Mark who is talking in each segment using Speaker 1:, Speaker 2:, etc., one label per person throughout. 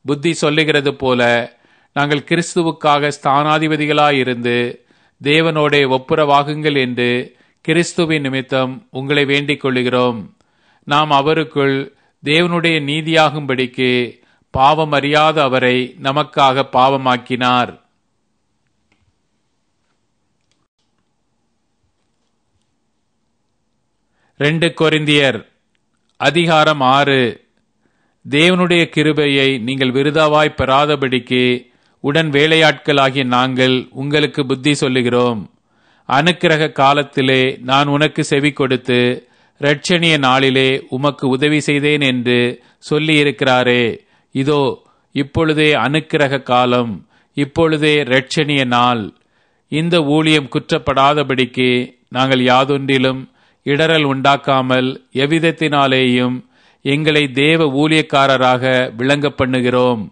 Speaker 1: புத்தி சொல்லுகிறது போல நாங்கள் கிறிஸ்துவுக்காக ஸ்தானாதிபதிகளாயிருந்து தேவனோடே ஒப்புரவாகுங்கள் என்று கிறிஸ்துவின் நிமித்தம் உங்களை வேண்டிக் கொள்ளுகிறோம். நாம் அவருக்குள் தேவனுடைய நீதியாகும்படிக்கு பாவம் அறியாத அவரை நமக்காக பாவமாக்கினார். 2 கொரிந்தியர் அதிகாரம் 6. தேவனுடைய கிருபையை நீங்கள் விருதாவாய் பெறாதபடிக்கு உடன் வேலையாட்களாகிய நாங்கள் உங்களுக்கு புத்தி சொல்லுகிறோம். அனுக்கிரக காலத்திலே நான் உனக்கு செவி கொடுத்து இரட்சணிய நாளிலே உமக்கு உதவி செய்தேன் என்று சொல்லி இருக்கிறாரே. இதோ இப்பொழுதே அனுக்கிரக காலம், இப்பொழுதே இரட்சணிய நாள். இந்த ஊழியம் குற்றப்படாதபடிக்கு நாங்கள் யாதொன்றிலும் இடறல் உண்டாக்காமல் எவ்விதத்தினாலேயும் எங்களை தேவ ஊழியக்காரராக விளங்க பண்ணுகிறோம்.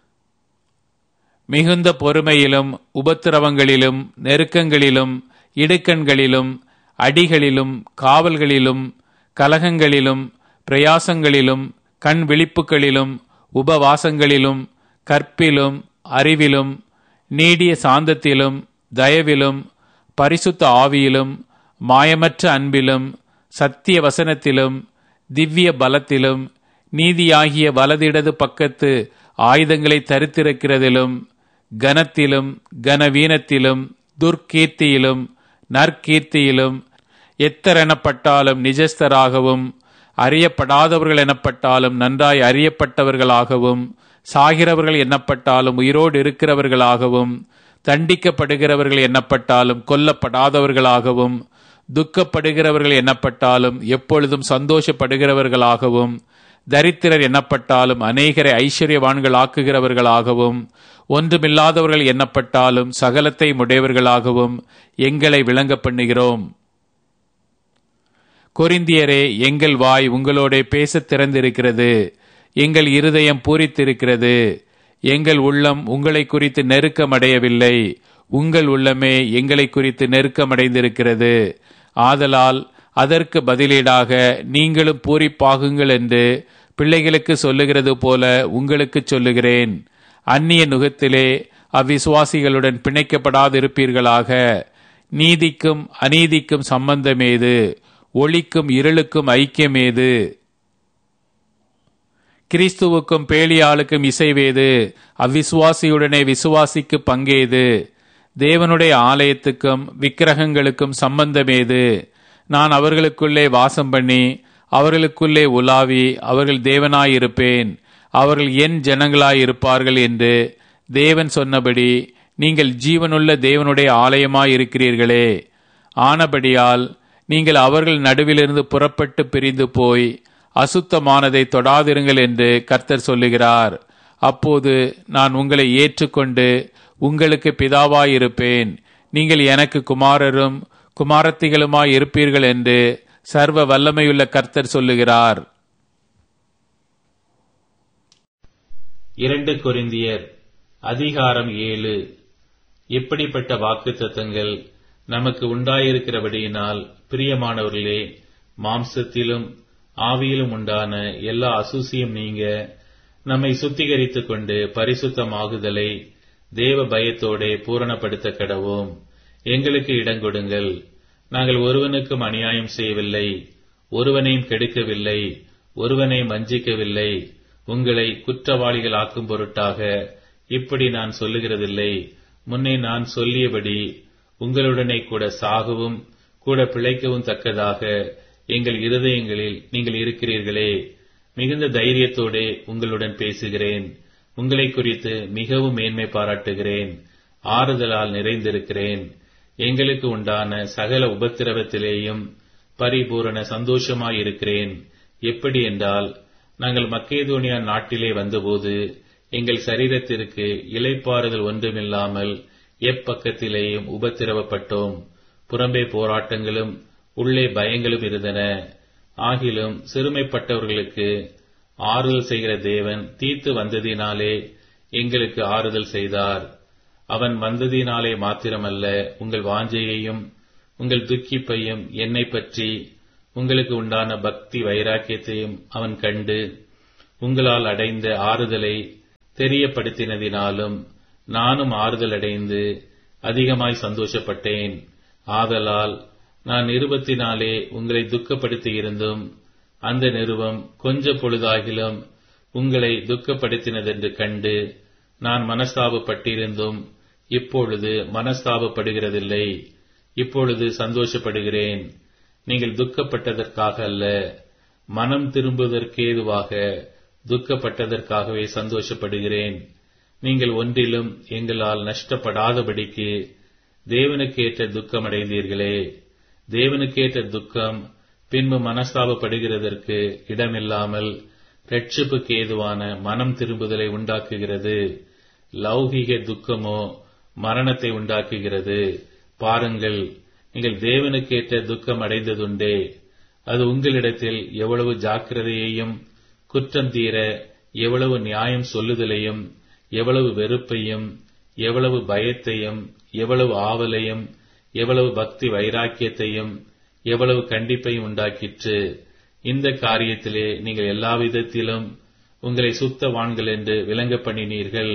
Speaker 1: மிகுந்த பொறுமையிலும் உபத்திரவங்களிலும் நெருக்கங்களிலும் இடுக்கண்களிலும் அடிகளிலும் காவல்களிலும் கலகங்களிலும் பிரயாசங்களிலும் கண் விழிப்புகளிலும் உபவாசங்களிலும் கற்பிலும் அறிவிலும் நீடிய சாந்தத்திலும் தயவிலும் பரிசுத்த ஆவியிலும் மாயமற்ற அன்பிலும் சத்திய வசனத்திலும் திவ்ய பலத்திலும் நீதியாகிய வலதிடது பக்கத்து ஆயுதங்களை தரித்திருக்கிறதிலும் கனத்திலும் கனவீனத்திலும் துர்க்கீர்த்தியிலும் நற்கீர்த்தியிலும் எத்தரெனப்பட்டாலும் நிஜஸ்தராகவும் அறியப்படாதவர்கள் எனப்பட்டாலும் நன்றாய் அறியப்பட்டவர்களாகவும் சாகிறவர்கள் எண்ணப்பட்டாலும் உயிரோடு இருக்கிறவர்களாகவும் தண்டிக்கப்படுகிறவர்கள் எண்ணப்பட்டாலும் கொல்லப்படாதவர்களாகவும் துக்கப்படுகிறவர்கள் எண்ணப்பட்டாலும் எப்பொழுதும் சந்தோஷப்படுகிறவர்களாகவும் தரித்திரர் எண்ணப்பட்டாலும் அநேகரை ஐஸ்வர்யவான்கள் ஆக்குகிறவர்களாகவும் ஒன்றுமில்லாதவர்கள் எண்ணப்பட்டாலும் சகலத்தை உடையவர்களாகவும் எங்களை விளங்க பண்ணுகிறோம். கொரிந்தியரே, எங்கள் வாய் உங்களோட பேச திறந்திருக்கிறது, எங்கள் இருதயம் பூரித்திருக்கிறது. எங்கள் உள்ளம் உங்களை குறித்து நெருக்கமடையவில்லை, உங்கள் உள்ளமே எங்களை குறித்து நெருக்கமடைந்திருக்கிறது. ஆதலால் அதற்கு பதிலீடாக நீங்களும் பூரிப்பாகுங்கள் என்று பிள்ளைகளுக்கு சொல்லுகிறது போல உங்களுக்கு சொல்லுகிறேன். அந்நிய நுகத்திலே அவ்விசுவாசிகளுடன் பிணைக்கப்படாதிருப்பீர்களாக. நீதிக்கும் அநீதிக்கும் சம்பந்தமேது? ஒளிக்கும் இருளுக்கும் ஐக்கியமேது? கிறிஸ்துவுக்கும் பேலியாளுக்கும் இசைவேது? அவ்விசுவாசியுடனே விசுவாசிக்கு பங்கேது? தேவனுடைய ஆலயத்துக்கும் விக்கிரகங்களுக்கும் சம்பந்தமேது? நான் அவர்களுக்குள்ளே வாசம் பண்ணி அவர்களுக்குள்ளே உலாவி அவர்கள் தேவனாயிருப்பேன், அவர்கள் என் ஜனங்களாயிருப்பார்கள் என்று தேவன் சொன்னபடி நீங்கள் ஜீவனுள்ள தேவனுடைய ஆலயமாயிருக்கிறீர்களே. ஆனபடியால் நீங்கள் அவர்கள் நடுவிலிருந்து புறப்பட்டு பிரிந்து போய் அசுத்தமானதை தொடாதிருங்கள் என்று கர்த்தர் சொல்லுகிறார். அப்போது நான் உங்களை ஏற்றுக்கொண்டு உங்களுக்கு பிதாவாயிருப்பேன், நீங்கள் எனக்கு குமாரரும் குமாரத்திகளுமாய் இருப்பீர்கள் என்று சர்வ வல்லமையுள்ள கர்த்தர் சொல்லுகிறார்.
Speaker 2: 2 கொரிந்தியர் அதிகாரம் 7. இப்படிப்பட்ட வாக்குத்தத்தங்கள் நமக்கு உண்டாயிருக்கிறபடியினால் பிரியமானவர்களே, மாம்சத்திலும் ஆவியிலும் உண்டான எல்லா அசூசியும் நீங்க நம்மை சுத்திகரித்துக் கொண்டு பரிசுத்தமாகுதலை தேவ பயத்தோடே பூரணப்படுத்த கடவோம். எங்களுக்கு இடங்கொடுங்கள். நாங்கள் ஒருவனுக்கும் அநியாயம் செய்யவில்லை, ஒருவனையும் கெடுக்கவில்லை, ஒருவனையும் வஞ்சிக்கவில்லை. உங்களை குற்றவாளிகள் ஆக்கும் பொருட்டாக இப்படி நான் சொல்லுகிறதில்லை. முன்னே நான் சொல்லியபடி உங்களுடனே கூட சாகவும் கூட பிழைக்கவும் தக்கதாக எங்கள் இருதயங்களில் நீங்கள் இருக்கிறீர்களே. மிகுந்த தைரியத்தோடே உங்களுடன் பேசுகிறேன். உங்களை குறித்து மிகவும் மேன்மை பாராட்டுகிறேன். ஆறுதலால் நிறைந்திருக்கிறேன். எங்களுக்கு உண்டான சகல உபத்திரவத்திலேயும் பரிபூரண சந்தோஷமாயிருக்கிறேன். எப்படி என்றால், நாங்கள் மக்கேதோனியா நாட்டிலே வந்தபோது எங்கள் சரீரத்திற்கு இளைப்பாறுதல் ஒன்றுமில்லாமல் எப்பக்கத்திலேயும் உபத்திரவப்பட்டோம். புறம்பே போராட்டங்களும் உள்ளே பயங்களும் இருந்தன. ஆகிலும் சிறுமைப்பட்டவர்களுக்கு ஆறுதல் செய்கிற தேவன் தீத்து வந்ததினாலே எங்களுக்கு ஆறுதல் செய்தார். அவன் வந்ததினாலே மாத்திரமல்ல, உங்கள் வாஞ்சையையும் உங்கள் துக்கிப்பையும் என்னை பற்றி உங்களுக்கு உண்டான பக்தி வைராக்கியத்தையும் அவன் கண்டு உங்களால் அடைந்த ஆறுதலை தெரியப்படுத்தினதினாலும் நானும் ஆறுதல் அடைந்து அதிகமாய் சந்தோஷப்பட்டேன். ஆதலால் நான் நிருபத்தினாலே உங்களை துக்கப்படுத்தியிருந்தும் அந்த நிருபம் கொஞ்ச பொழுதாகிலும் உங்களை துக்கப்படுத்தினதென்று கண்டு நான் மனஸ்தாபப்பட்டிருந்தும் இப்பொழுது மனஸ்தாபப்படுகிறதில்லை. இப்பொழுது சந்தோஷப்படுகிறேன். நீங்கள் துக்கப்பட்டதற்காக அல்ல, மனம் திரும்புவதற்கேதுவாக துக்கப்பட்டதற்காகவே சந்தோஷப்படுகிறேன். நீங்கள் ஒன்றிலும் எங்களால் நஷ்டப்படாதபடிக்கு தேவனுக்கேற்ற துக்கம் அடைந்தீர்களே. தேவனுக்கேற்ற துக்கம் பின்பு மனஸ்தாபப்படுகிறதற்கு இடமில்லாமல் இரட்சிப்புக்கு ஏதுவான மனம் திரும்புதலை உண்டாக்குகிறது. லௌகிக துக்கமோ மரணத்தை உண்டாக்குகிறது. பாருங்கள், நீங்கள் தேவனுக்கேற்ற துக்கம் அடைந்ததுண்டே. அது உங்களிடத்தில் எவ்வளவு ஜாக்கிரதையையும் குற்றம் தீர எவ்வளவு நியாயம் சொல்லுதலையும் எவ்வளவு வெறுப்பையும் எவ்வளவு பயத்தையும் எவ்வளவு ஆவலையும் எவ்வளவு பக்தி வைராக்கியத்தையும் எவ்வளவு கண்டிப்பையும் உண்டாக்கிற்று. இந்த காரியத்திலே நீங்கள் எல்லா விதத்திலும் உங்களை சுத்தவான்கள் என்று விளங்க பண்ணினீர்கள்.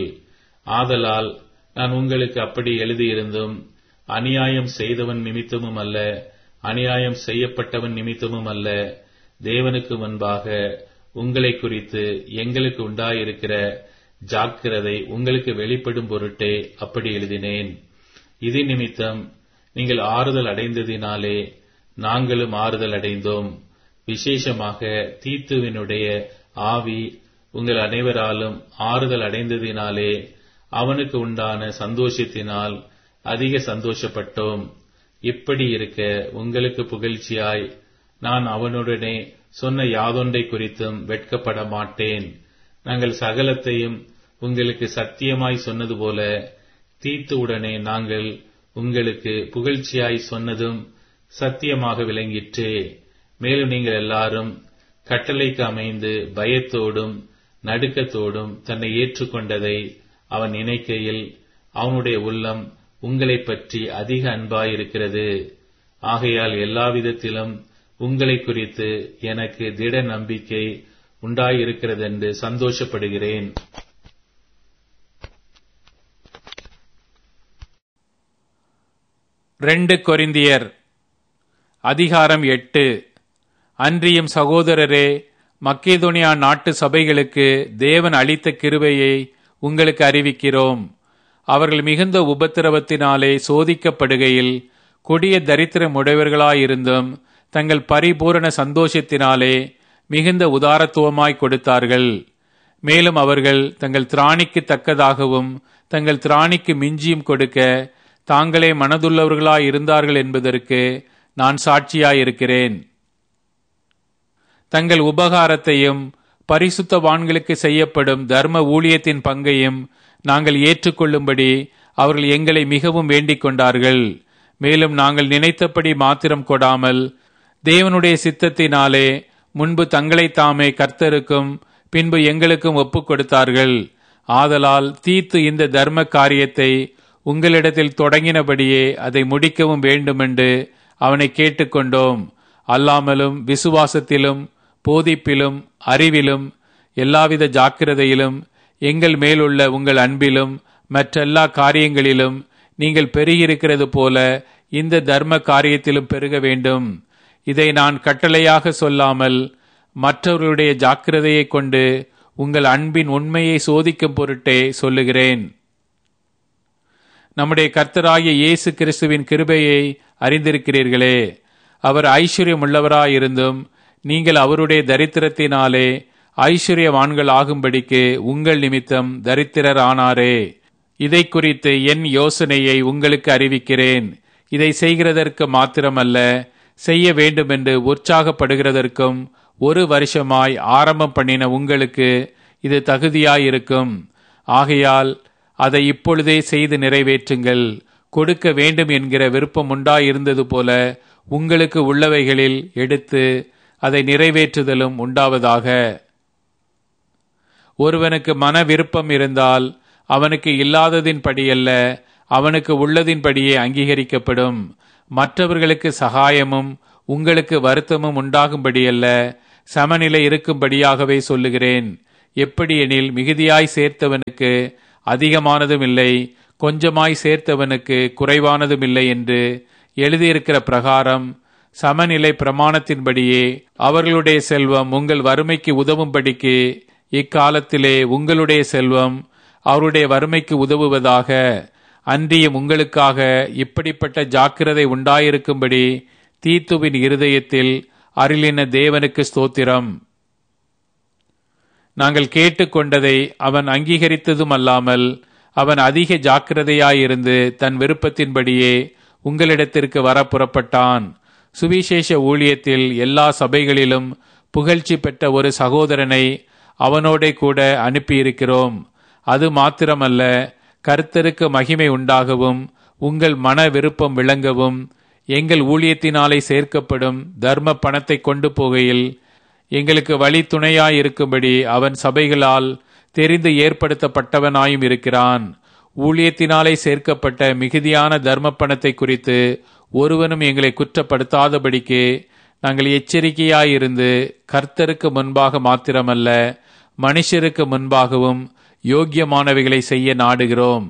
Speaker 2: ஆதலால் நான் உங்களுக்கு அப்படி எழுதியிருந்தும் அநியாயம் செய்தவன் நிமித்தமும் அல்ல, அநியாயம் செய்யப்பட்டவன் நிமித்தமும் அல்ல, தேவனுக்கு முன்பாக உங்களை குறித்து எங்களுக்கு உண்டாயிருக்கிற ஜாக்கிரதை உங்களுக்கு வெளிப்படும் பொருட்டே அப்படி எழுதினேன். இது நிமித்தம் நீங்கள் ஆறுதல் அடைந்ததினாலே நாங்களும் ஆறுதல் அடைந்தோம். விசேஷமாக தீத்துவினுடைய ஆவி உங்கள் அனைவராலும் ஆறுதல் அடைந்ததினாலே அவனுக்கு உண்டான சந்தோஷத்தினால் அதிக சந்தோஷப்பட்டோம். இப்படி இருக்க உங்களுக்கு புகழ்ச்சியாய் நான் அவனுடனே சொன்ன யாதொன்றை குறித்தும் வெட்கப்பட மாட்டேன். நாங்கள் சகலத்தையும் உங்களுக்கு சத்தியமாய் சொன்னது போல தீத்துவுடனே நாங்கள் உங்களுக்கு புகழ்ச்சியாய் சொன்னதும் சத்தியமாக விளங்கிற்றே. மேலும் நீங்கள் எல்லாரும் கட்டளைக்கு அமைந்து பயத்தோடும் நடுக்கத்தோடும் தன்னை ஏற்றுக்கொண்டதை அவன் நினைக்கையில் அவனுடைய உள்ளம் உங்களை பற்றி அதிக அன்பாயிருக்கிறது. ஆகையால் எல்லாவிதத்திலும் உங்களை குறித்து எனக்கு திட நம்பிக்கை உண்டாயிருக்கிறதென்று சந்தோஷப்படுகிறேன்.
Speaker 1: கொரிந்தியர் அதிகாரம் 8. அன்றியும் சகோதரரே, மக்கேதோனியா நாட்டு சபைகளுக்கு தேவன் அளித்த கிருபையை உங்களுக்கு அறிவிக்கிறோம். அவர்கள் மிகுந்த உபத்திரவத்தினாலே சோதிக்கப்படுகையில் கொடிய தரித்திரம் உடையவர்களாயிருந்தும் தங்கள் பரிபூரண சந்தோஷத்தினாலே மிகுந்த உதாரத்துவமாய் கொடுத்தார்கள். மேலும் அவர்கள் தங்கள் திராணிக்கு தக்கதாகவும் தங்கள் திராணிக்கு மிஞ்சியும் கொடுக்க தாங்களே மனதுள்ளவர்களாயிருந்தார்கள் என்பதற்கு நான் சாட்சியாயிருக்கிறேன். தங்கள் உபகாரத்தையும் பரிசுத்தவான்களுக்கு செய்யப்படும் தர்ம ஊழியத்தின் பங்கையும் நாங்கள் ஏற்றுக்கொள்ளும்படி அவர்கள் எங்களை மிகவும் வேண்டிக் கொண்டார்கள். மேலும் நாங்கள் நினைத்தபடி மாத்திரம் கொடாமல் தேவனுடைய சித்தத்தினாலே முன்பு தங்களைத்தாமே கர்த்தருக்கும் பின்பு எங்களுக்கும் ஒப்புக் கொடுத்தார்கள். ஆதலால் தீத்து இந்த தர்ம காரியத்தை உங்களிடத்தில் தொடங்கினபடியே அதை முடிக்கவும் வேண்டுமென்று அவனை கேட்டுக்கொண்டோம். அல்லாமலும் விசுவாசத்திலும் போதிப்பிலும் அறிவிலும் எல்லாவித ஜாக்கிரதையிலும் எங்கள் மேலுள்ள உங்கள் அன்பிலும் மற்றெல்லா காரியங்களிலும் நீங்கள் பெருகியிருக்கிறது போல இந்த தர்ம காரியத்திலும் பெருக வேண்டும். இதை நான் கட்டளையாக சொல்லாமல் மற்றவர்களுடைய ஜாக்கிரதையை கொண்டு உங்கள் அன்பின் உண்மையை சோதிக்கும் பொருட்டே சொல்லுகிறேன். நம்முடைய கர்த்தராகிய இயேசு கிறிஸ்துவின் கிருபையை அறிந்திருக்கிறீர்களே. அவர் ஐஸ்வர்யம் உள்ளவராயிருந்தும் நீங்கள் அவருடைய தரித்திரத்தினாலே ஐஸ்வர்யவான்கள் ஆகும்படிக்கு உங்கள் நிமித்தம் தரித்திரர் ஆனாரே. இதை குறித்து என் யோசனையை உங்களுக்கு அறிவிக்கிறேன். இதை செய்கிறதற்கு மாத்திரமல்ல, செய்ய வேண்டுமென்று உற்சாகப்படுகிறதற்கும் 1 வருஷமாய் ஆரம்பம் பண்ணின உங்களுக்கு இது தகுதியாயிருக்கும். ஆகையால் அதை இப்பொழுதே செய்து நிறைவேற்றுங்கள். கொடுக்க வேண்டும் என்கிற விருப்பம் உண்டாயிருந்தது போல உங்களுக்கு உள்ளவைகளில் எடுத்து அதை நிறைவேற்றுதலும் உண்டாவதாக. ஒருவனுக்கு மன விருப்பம் இருந்தால் அவனுக்கு இல்லாததின்படியல்ல, அவனுக்கு உள்ளதின்படியே அங்கீகரிக்கப்படும். மற்றவர்களுக்கு சகாயமும் உங்களுக்கு வருத்தமும் உண்டாகும்படியல்ல, சமநிலை இருக்கும்படியாகவே சொல்லுகிறேன். எப்படியெனில் மிகுதியாய் சேர்த்தவனுக்கு அதிகமானதும் இல்லை, கொஞ்சமாய் சேர்த்தவனுக்கு குறைவானதும் இல்லை என்று எழுதியிருக்கிற பிரகாரம் சமநிலை பிரமாணத்தின்படியே அவர்களுடைய செல்வம் உங்கள் வறுமைக்கு உதவும்படிக்கு இக்காலத்திலே உங்களுடைய செல்வம் அவருடைய வறுமைக்கு உதவுவதாக. அன்றியும் உங்களுக்காக இப்படிப்பட்ட ஜாக்கிரதை உண்டாயிருக்கும்படி தீத்துவின் இருதயத்தில் அருளின தேவனுக்கு ஸ்தோத்திரம். நாங்கள் கேட்டுக்கொண்டதை அவன் அங்கீகரித்ததும் அல்லாமல் அவன் அதிக ஜாக்கிரதையாயிருந்து தன் விருப்பத்தின்படியே உங்களிடத்திற்கு வர புறப்பட்டான். சுவிசேஷ ஊழியத்தில் எல்லா சபைகளிலும் புகழ்ச்சி பெற்ற ஒரு சகோதரனை அவனோட கூட அனுப்பியிருக்கிறோம். அது மாத்திரமல்ல, கர்த்தருக்கு மகிமை உண்டாகவும் உங்கள் மன விருப்பம் விளங்கவும் எங்கள் ஊழியத்தினாலே சேர்க்கப்படும் தர்ம பணத்தை கொண்டு போகையில் எங்களுக்கு வழி துணையாயிருக்கும்படி அவன் சபைகளால் தெரிந்து ஏற்படுத்தப்பட்டவனாயும் இருக்கிறான். ஊழியத்தினாலே சேர்க்கப்பட்ட மிகுதியான தர்ம பணத்தை குறித்து ஒருவனும் எங்களை குற்றப்படுத்தாதபடிக்கு நாங்கள் எச்சரிக்கையாயிருந்து கர்த்தருக்கு முன்பாக மாத்திரமல்ல, மனுஷருக்கு முன்பாகவும் யோக்கியமானவைகளை செய்ய நாடுகிறோம்.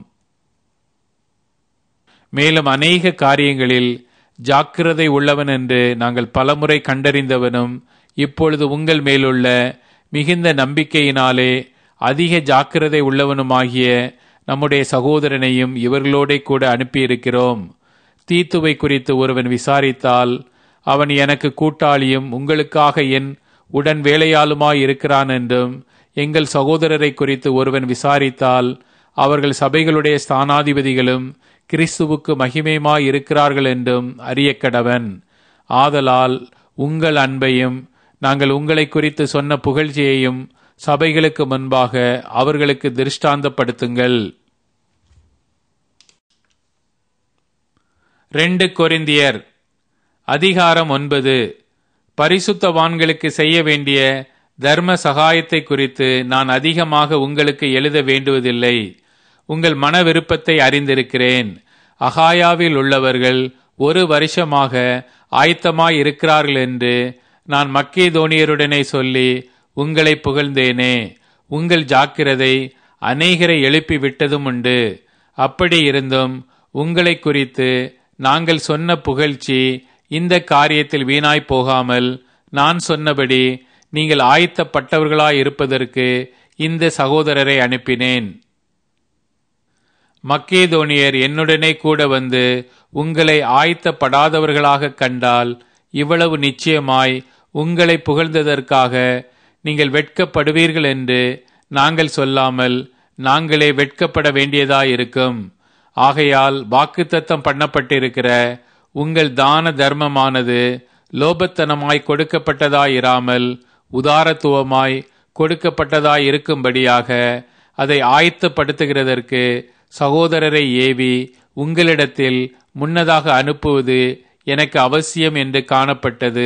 Speaker 1: மேலும் அநேக காரியங்களில் ஜாக்கிரதை உள்ளவன் என்று நாங்கள் பலமுறை கண்டறிந்தவனும் இப்பொழுது உங்கள் மேலுள்ள மிகுந்த நம்பிக்கையினாலே அதிக ஜாக்கிரதை உள்ளவனுமாகிய நம்முடைய சகோதரனையும் இவர்களோட கூட அனுப்பியிருக்கிறோம். தீத்துவை குறித்து ஒருவன் விசாரித்தால் அவன் எனக்கு கூட்டாளியும் உங்களுக்காக என் உடன் வேலையாளுமாய் இருக்கிறான் என்றும், எங்கள் சகோதரரை குறித்து ஒருவன் விசாரித்தால் அவர்கள் சபைகளுடைய ஸ்தானாதிபதிகளும் கிறிஸ்துவுக்கு மகிமையுமாய் இருக்கிறார்கள் என்றும் அறியக்கடவன். ஆதலால் உங்கள் அன்பையும் நாங்கள் உங்களை குறித்து சொன்ன புகழ்ச்சியையும் சபைகளுக்கு முன்பாக அவர்களுக்கு திருஷ்டாந்தப்படுத்துங்கள். 2 கொரிந்தியர் அதிகாரம் 9. பரிசுத்தவான்களுக்கு செய்ய வேண்டிய தர்ம சகாயத்தை குறித்து நான் அதிகமாக உங்களுக்கு எழுத வேண்டுவதில்லை. உங்கள் மன விருப்பத்தை அறிந்திருக்கிறேன். அகாயாவில் உள்ளவர்கள் 1 வருஷமாக ஆயத்தமாய் இருக்கிறார்கள் என்று நான் மக்கேதோனியருடனே சொல்லி உங்களை புகழ்ந்தேனே. உங்கள் ஜாக்கிரதை அநேகரை எழுப்பி விட்டதும் உண்டு. அப்படி இருந்தும் உங்களை குறித்து நாங்கள் சொன்ன புகழ்ச்சி இந்த காரியத்தில் வீணாய் போகாமல், நான் சொன்னபடி நீங்கள் ஆயத்தப்பட்டவர்களாய் இருப்பதற்கு இந்த சகோதரரை அனுப்பினேன். மக்கேதோனியர் என்னுடனே கூட வந்து உங்களை ஆயத்தப்படாதவர்களாக கண்டால் இவ்வளவு நிச்சயமாய் உங்களை புகழ்ந்ததற்காக நீங்கள் வெட்கப்படுவீர்கள் என்று நாங்கள் சொல்லாமல் நாங்களே வெட்கப்பட வேண்டியதாயிருக்கும். ஆகையால் வாக்குத்தத்தம் பண்ணப்பட்டிருக்கிற உங்கள் தான தர்மமானது லோபத்தனமாய் கொடுக்கப்பட்டதாயிராமல் உதாரத்துவமாய் கொடுக்கப்பட்டதாயிருக்கும்படியாக அதை ஆயத்தப்படுத்துகிறதற்கு சகோதரரை ஏவி உங்களிடத்தில் முன்னதாக அனுப்புவது எனக்கு அவசியம் என்று காணப்பட்டது.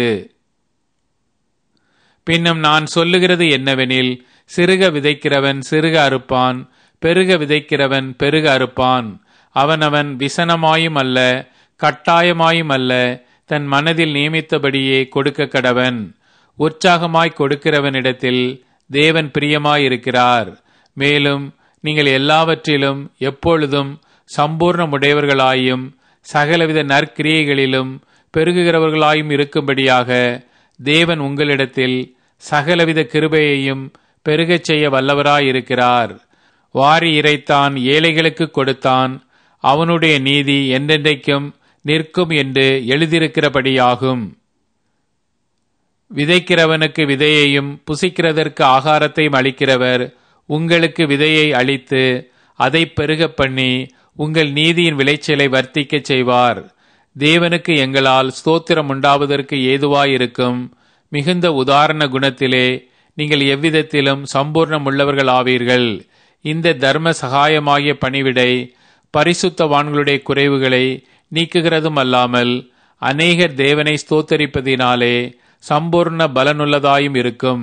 Speaker 1: பின்னும் நான் சொல்லுகிறது என்னவெனில், சிறுக விதைக்கிறவன் சிறுக அறுப்பான், பெருக விதைக்கிறவன் பெருக அறுப்பான். அவனவன் விசனமாயும் அல்ல கட்டாயமாயும் அல்ல, தன் மனதில் நியமித்தபடியே கொடுக்க கடவன். உற்சாகமாய் கொடுக்கிறவனிடத்தில் தேவன் பிரியமாயிருக்கிறார். மேலும் நீங்கள் எல்லாவற்றிலும் எப்பொழுதும் சம்பூர்ணமுடையவர்களாயும் சகலவித நற்கிரியைகளிலும் பெருகுகிறவர்களாயும் இருக்கும்படியாக தேவன் உங்களிடத்தில் சகலவித கிருபையையும் பெருகச் செய்ய வல்லவராயிருக்கிறார். வாரி இறைத்தான், ஏழைகளுக்கு கொடுத்தான், அவனுடைய நீதி என்றென்றைக்கும் நிற்கும் என்று எழுதியிருக்கிறபடியாகும். விதைக்கிறவனுக்கு விதையையும் புசிக்கிறதற்கு ஆகாரத்தையும் அளிக்கிறவர் உங்களுக்கு விதையை அளித்து அதை பெருக பண்ணி உங்கள் நீதியின் விளைச்சலை வர்த்திக்கச் செய்வார். தேவனுக்கு எங்களால் ஸ்தோத்திரம் உண்டாவதற்கு ஏதுவாயிருக்கும் மிகுந்த உதாரண குணத்திலே நீங்கள் எவ்விதத்திலும் சம்பூர்ணம் உள்ளவர்கள் ஆவீர்கள். இந்த தர்ம சகாயமாகிய பணிவிடை பரிசுத்தவான்களுடைய குறைவுகளை நீக்குகிறதும் அல்லாமல் அநேகர் தேவனை ஸ்தோத்தரிப்பதினாலே சம்பூர்ண பலனுள்ளதாயும் இருக்கும்.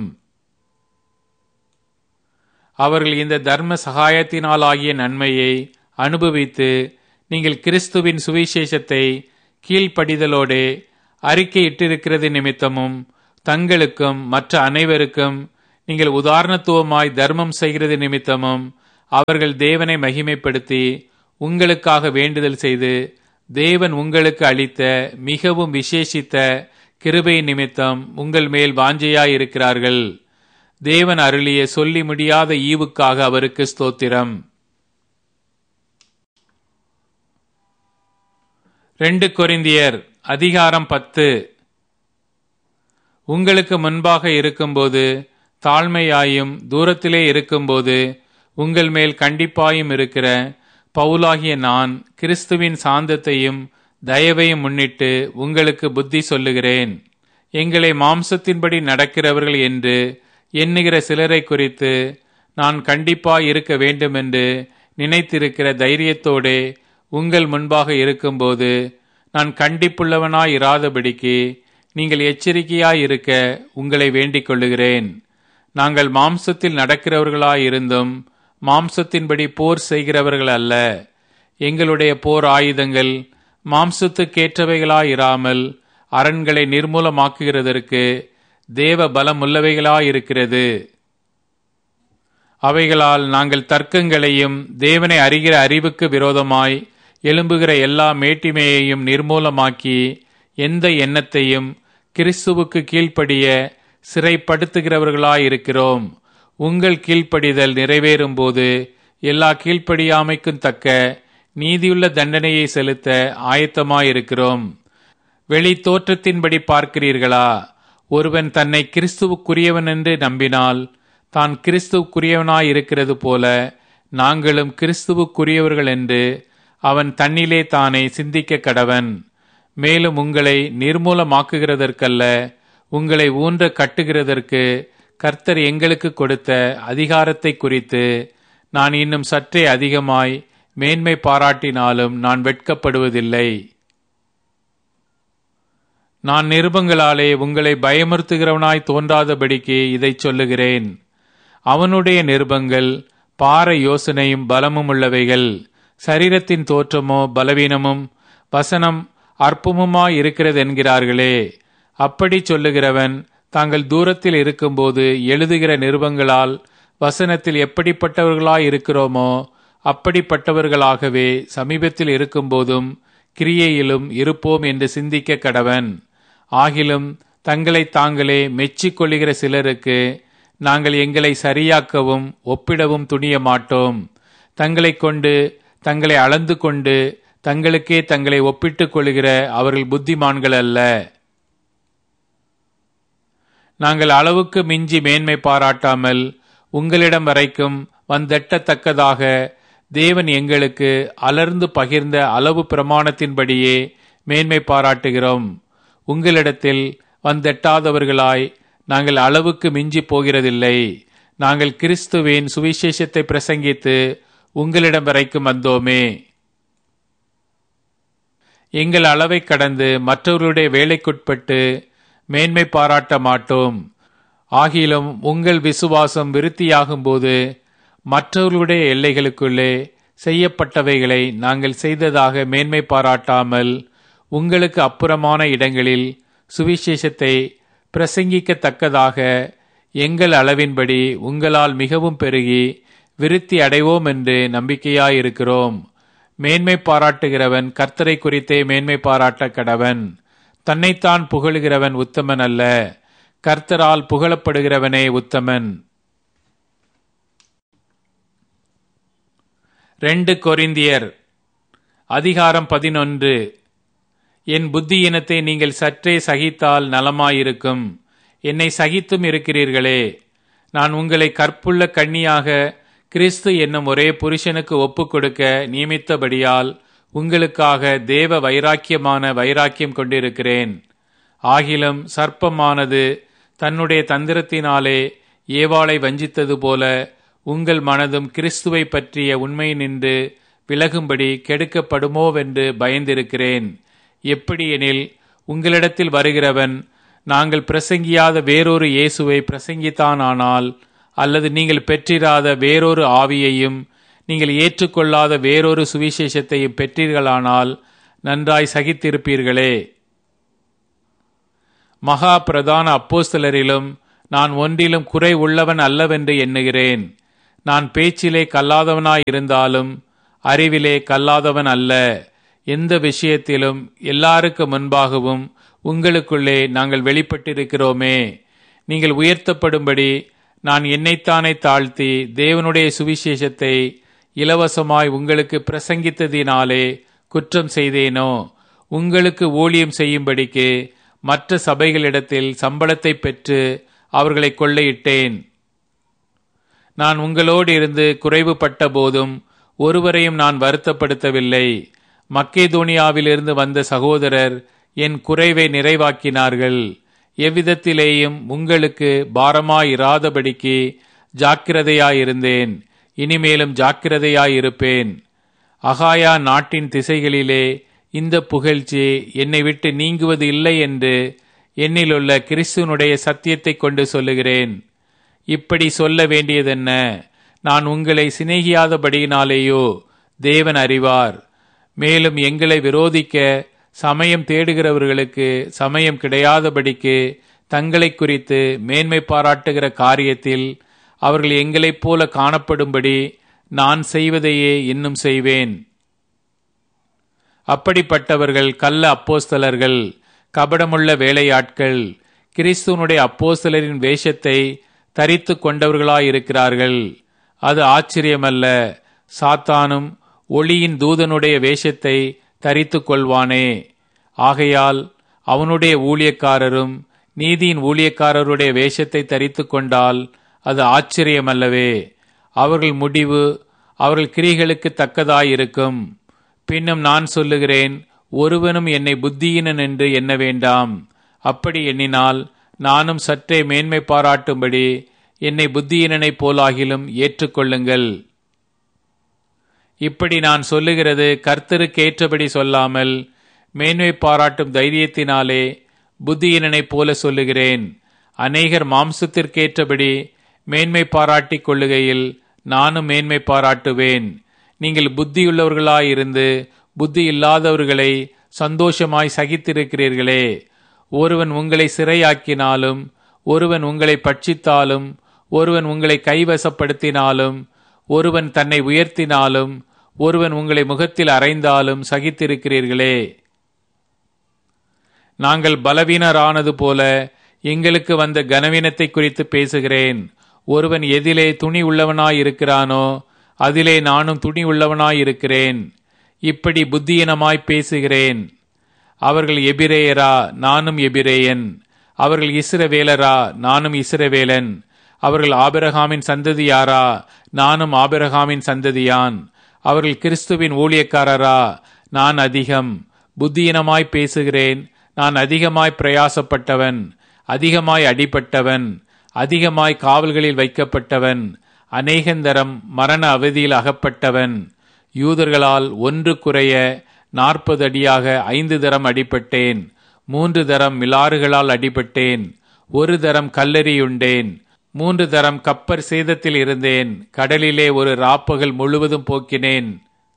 Speaker 1: அவர்கள் இந்த தர்ம சகாயத்தினாலாகிய நன்மையை அனுபவித்து நீங்கள் கிறிஸ்துவின் சுவிசேஷத்தை கீழ்ப்படிதலோடே அறிக்கையிட்டிருக்கிறது நிமித்தமும் தங்களுக்கும் மற்ற அனைவருக்கும் நீங்கள் உதாரணத்துவமாய் தர்மம் செய்கிறது நிமித்தமும் அவர்கள் தேவனை மகிமைப்படுத்தி உங்களுக்காக வேண்டுதல் செய்து தேவன் உங்களுக்கு அளித்த மிகவும் விசேஷித்த கிருபை நிமித்தம் உங்கள் மேல் வாஞ்சையாயிருக்கிறார்கள். தேவன் அருளிய சொல்லி முடியாத ஈவுக்காக அவருக்கு ஸ்தோத்திரம். 2 கொரிந்தியர் அதிகாரம் 10. உங்களுக்கு முன்பாக இருக்கும்போது தாழ்மையாயும் தூரத்திலே இருக்கும்போது உங்கள் மேல் கண்டிப்பாயும் இருக்கிற பவுலாகிய நான் கிறிஸ்துவின் சாந்தத்தையும் தயவையும் முன்னிட்டு உங்களுக்கு புத்தி சொல்லுகிறேன். எங்களை மாம்சத்தின்படி நடக்கிறவர்கள் என்று எண்ணுகிற சிலரை குறித்து நான் கண்டிப்பாய் இருக்க வேண்டுமென்று நினைத்திருக்கிற தைரியத்தோடே உங்கள் முன்பாக இருக்கும்போது நான் கண்டிப்புள்ளவனாய் இராதபடிக்கு நீங்கள் எச்சரிக்கையாய் இருக்க உங்களை வேண்டிக் கொள்ளுகிறேன். நாங்கள் மாம்சத்தில் நடக்கிறவர்களாயிருந்தும் மாம்சத்தின்படி போர் செய்கிறவர்கள் அல்ல. எங்களுடைய போர் ஆயுதங்கள் மாம்சத்துக்கேற்றவைகளாயிராமல் அரண்களை நிர்மூலமாக்குகிறதற்கு தேவ பலமுள்ளவைகளாயிருக்கிறது. அவைகளால் நாங்கள் தர்க்கங்களையும் தேவனை அறிகிற அறிவுக்கு விரோதமாய் எழும்புகிற எல்லா மேட்டிமையையும் நிர்மூலமாக்கி எந்த எண்ணத்தையும் கிறிஸ்துவுக்கு கீழ்ப்படிய சிறைப்படுத்துகிறவர்களாயிருக்கிறோம். உங்கள் கீழ்ப்படிதல் நிறைவேறும் போது எல்லா கீழ்ப்படியாமைக்கும் தக்க நீதியுள்ள தண்டனையை செலுத்த ஆயத்தமாயிருக்கிறோம். வெளி தோற்றத்தின்படி பார்க்கிறீர்களா? ஒருவன் தன்னை கிறிஸ்துவுக்குரியவன் என்று நம்பினால் தான் கிறிஸ்துவுக்குரியவனாயிருக்கிறது போல நாங்களும் கிறிஸ்துவுக்குரியவர்கள் என்று அவன் தன்னிலே தானே சிந்திக்க கடவன். மேலும் உங்களை நிர்மூலமாக்குகிறதற்கல்ல, உங்களை ஊன்ற கட்டுகிறதற்கு கர்த்தர் எங்களுக்கு கொடுத்த அதிகாரத்தை குறித்து நான் இன்னும் சற்றே அதிகமாய் மேன்மை பாராட்டினாலும் நான் வெட்கப்படுவதில்லை. நான் நிருபங்களாலே உங்களை பயமுறுத்துகிறவனாய் தோன்றாதபடிக்கு இதை சொல்லுகிறேன். அவனுடைய நிருபங்கள் பார யோசனையும் பலமும் உள்ளவைகள். சரீரத்தின் தோற்றமோ பலவீனமும் வசனம் அற்பமுமாய் இருக்கிறது என்கிறார்களே. அப்படி சொல்லுகிறவன் தாங்கள் தூரத்தில் இருக்கும்போது எழுதுகிற நிருபங்களால் வசனத்தில் எப்படிப்பட்டவர்களாய் இருக்கிறோமோ அப்படிப்பட்டவர்களாகவே சமீபத்தில் இருக்கும்போதும் கிரியையிலும் இருப்போம் என்று சிந்திக்க கடவன். ஆகிலும் தங்களை தாங்களே மெச்சிக் கொள்ளுகிற சிலருக்கு நாங்கள் எங்களை சரியாக்கவும் ஒப்பிடவும் துணிய மாட்டோம். தங்களை கொண்டு தங்களை அளந்து கொண்டு தங்களுக்கே தங்களை ஒப்பிட்டுக் கொள்ளுகிற அவர்கள் புத்திமான்கள் அல்ல. நாங்கள் அளவுக்கு மிஞ்சி மேன்மை பாராட்டாமல் உங்களிடம் வரைக்கும் வந்தெட்டத்தக்கதாக தேவன் எங்களுக்கு அலர்ந்து பகிர்ந்த அளவு பிரமாணத்தின்படியே மேன்மை பாராட்டுகிறோம். உங்களிடத்தில் வந்தெட்டாதவர்களாய் நாங்கள் அளவுக்கு மிஞ்சி போகிறதில்லை. நாங்கள் கிறிஸ்துவின் சுவிசேஷத்தை பிரசங்கித்து உங்களிடம் வரைக்கும் வந்தோமே. எங்கள் அளவை கடந்து மற்றவர்களுடைய வேலைக்குட்பட்டு மேன்மை பாராட்ட மாட்டோம். ஆகிலும் உங்கள் விசுவாசம் விருத்தியாகும் போது மற்றவர்களுடைய எல்லைகளுக்குள்ளே செய்யப்பட்டவைகளை நாங்கள் செய்ததாக மேன்மை பாராட்டாமல் உங்களுக்கு அப்புறமான இடங்களில் சுவிசேஷத்தை பிரசங்கிக்கத்தக்கதாக எங்கள் அளவின்படி உங்களால் மிகவும் பெருகி விருத்தி அடைவோம் என்று நம்பிக்கையாயிருக்கிறோம். மேன்மை பாராட்டுகிறவன் கர்த்தரை குறித்தே மேன்மை பாராட்ட கடவன். தன்னைத்தான் புகழுகிறவன் உத்தமன் அல்ல, கர்த்தரால் புகழப்படுகிறவனே உத்தமன். 2 கொரிந்தியர் அதிகாரம் 11. என் புத்தியினத்தை நீங்கள் சற்றே சகித்தால் நலமாயிருக்கும். என்னை சகித்தும் இருக்கிறீர்களே. நான் உங்களை கற்புள்ள கன்னியாக கிறிஸ்து என்னும் ஒரே புருஷனுக்கு ஒப்புக் கொடுக்க நியமித்தபடியால் உங்களுக்காக தேவ வைராக்கியமான வைராக்கியம் கொண்டிருக்கிறேன். ஆகிலும் சர்ப்பமானது தன்னுடைய தந்திரத்தினாலே ஏவாளை வஞ்சித்தது போல உங்கள் மனதும் கிறிஸ்துவை பற்றிய உண்மை நின்று விலகும்படி கெடுக்கப்படுமோவென்று பயந்திருக்கிறேன். எப்படியெனில் உங்களிடத்தில் வருகிறவன் நாங்கள் பிரசங்கியாத வேறொரு இயேசுவை பிரசங்கித்தானால், அல்லது நீங்கள் பெற்றிராத வேறொரு ஆவியையும் நீங்கள் ஏற்றுக்கொள்ளாத வேறொரு சுவிசேஷத்தையும் பெற்றீர்களானால் நன்றாய் சகித்திருப்பீர்களே. மகா பிரதான அப்போஸ்தலரிலும் நான் ஒன்றிலும் குறை உள்ளவன் அல்லவென்று எண்ணுகிறேன். நான் பேச்சிலே கல்லாதவனாய் இருந்தாலும் அறிவிலே கல்லாதவன் அல்ல. எந்த விஷயத்திலும் எல்லாருக்கு முன்பாகவும் உங்களுக்குள்ளே நாங்கள் வெளிப்பட்டிருக்கிறோமே. நீங்கள் உயர்த்தப்படும்படி நான் என்னைத்தானே தாழ்த்தி தேவனுடைய சுவிசேஷத்தை இலவசமாய் உங்களுக்கு பிரசங்கித்ததினாலே குற்றம் செய்தேனோ? உங்களுக்கு ஊழியம் செய்யும்படிக்கு மற்ற சபைகளிடத்தில் சம்பளத்தை பெற்று அவர்களை கொள்ளையிட்டேன். நான் உங்களோடு இருந்து குறைவுபட்ட போதும் ஒருவரையும் நான் வருத்தப்படுத்தவில்லை. மக்கேதோனியாவிலிருந்து வந்த சகோதரர் என் குறைவை நிறைவாக்கினார்கள். எவ்விதத்திலேயும் உங்களுக்கு பாரமாயிராதபடிக்கு ஜாக்கிரதையாயிருந்தேன். இனிமேலும் ஜாக்கிரதையாயிருப்பேன். அகாயா நாட்டின் திசைகளிலே இந்த புகழ்ச்சி என்னை விட்டு நீங்குவது இல்லை என்று என்னிலுள்ள கிறிஸ்துவனுடைய சத்தியத்தை கொண்டு சொல்லுகிறேன். இப்படி சொல்ல வேண்டியதென்ன? நான் உங்களை சிநேகியாதபடியினாலேயோ? தேவன் அறிவார். மேலும் எங்களை விரோதிக்க சமயம் தேடுகிறவர்களுக்கு சமயம் கிடையாதபடிக்கு தங்களை குறித்து மேன்மை பாராட்டுகிற காரியத்தில் அவர்கள் எங்களைப் போல காணப்படும்படி நான் செய்வதையே இன்னும் செய்வேன். அப்படிப்பட்டவர்கள் கள்ள அப்போஸ்தலர்கள், கபடமுள்ள வேலையாட்கள், கிறிஸ்துவனுடைய அப்போஸ்தலரின் வேஷத்தை தரித்து கொண்டவர்களாயிருக்கிறார்கள். அது ஆச்சரியமல்ல. சாத்தானும் ஒளியின் தூதனுடைய வேஷத்தை தரித்து கொள்வானே. ஆகையால் அவனுடைய ஊழியக்காரரும் நீதியின் ஊழியக்காரருடைய வேஷத்தை தரித்து கொண்டால் அது ஆச்சரியமல்லவே. அவர்கள் முடிவு அவர்கள் கிரியைகளுக்கு தக்கதாயிருக்கும். பின்னும் நான் சொல்லுகிறேன், ஒருவனும் என்னை புத்தியீனன் என்று எண்ண வேண்டாம். அப்படி எண்ணினால் நானும் சற்றே மேன்மை பாராட்டும்படி என்னை புத்தியீனனைப் போலாகிலும் ஏற்றுக்கொள்ளுங்கள். இப்படி நான் சொல்லுகிறது கர்த்தருக்கு ஏற்றபடி சொல்லாமல் மேன்மை பாராட்டும் தைரியத்தினாலே புத்தியீனனைப் போல சொல்லுகிறேன். அநேகர் மாம்சத்திற்கேற்றபடி மேன்மை பாராட்டிக் கொள்ளுகையில் நானும் மேன்மை பாராட்டுவேன். நீங்கள் புத்தியுள்ளவர்களாயிருந்து புத்தி இல்லாதவர்களை சந்தோஷமாய் சகித்திருக்கிறீர்களே. ஒருவன் உங்களை சிறையாக்கினாலும், ஒருவன் உங்களை பட்சித்தாலும், ஒருவன் உங்களை கைவசப்படுத்தினாலும், ஒருவன் தன்னை உயர்த்தினாலும், ஒருவன் உங்களை முகத்தில் அறைந்தாலும் சகித்திருக்கிறீர்களே. நாங்கள் பலவீனரானது போல எங்களுக்கு வந்த கனவீனத்தை குறித்து பேசுகிறேன். ஒருவன் எதிலே துணி உள்ளவனாயிருக்கிறானோ அதிலே நானும் துணி உள்ளவனாயிருக்கிறேன். இப்படி புத்தியீனமாய் பேசுகிறேன். அவர்கள் எபிரேயரா? நானும் எபிரேயன். அவர்கள் இஸ்ரவேலரா? நானும் இஸ்ரவேலன். அவர்கள் ஆபிரகாமின் சந்ததியாரா? நானும் ஆபிரகாமின் சந்ததியான். அவர்கள் கிறிஸ்துவின் ஊழியக்காரரா? நான் அதிகம். புத்தியீனமாய் பேசுகிறேன். நான் அதிகமாய் பிரயாசப்பட்டவன், அதிகமாய் அடிபட்டவன், அதிகமாய் காவல்களில் வைக்கப்பட்டவன், அநேகந்தரம் மரண அவதியில் அகப்பட்டவன். யூதர்களால் ஒன்று குறைய 40 அடியாக 5 தரம் அடிபட்டேன். 3 தரம் மிலாறுகளால் அடிபட்டேன். 1 தரம் கல்லெறியுண்டேன். 3 தரம் கப்பர் சேதத்தில் இருந்தேன். கடலிலே ஒரு ராப்பகல் முழுவதும் போக்கினேன்.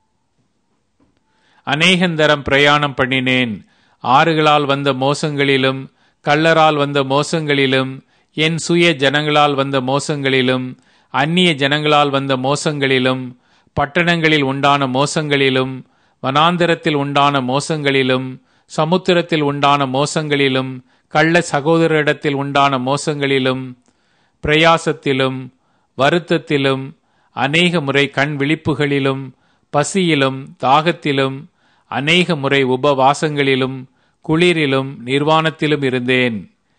Speaker 1: அநேகந்தரம் பிரயாணம் பண்ணினேன். ஆறுகளால் வந்த மோசங்களிலும், கள்ளரால் வந்த மோசங்களிலும், என் சுய ஜனங்களால் வந்த மோசங்களிலும், அந்நிய ஜனங்களால் வந்த மோசங்களிலும், பட்டணங்களில் உண்டான மோசங்களிலும், வனாந்தரத்தில் உண்டான மோசங்களிலும், சமுத்திரத்தில் உண்டான மோசங்களிலும், கள்ள சகோதரரிடத்தில் உண்டான மோசங்களிலும், பிரயாசத்திலும், வருத்தத்திலும், அநேக முறை கண் விழிப்புகளிலும், பசியிலும், தாகத்திலும், அநேக முறை உபவாசங்களிலும், குளிரிலும், நிர்வாணத்திலும் இருந்தேன்.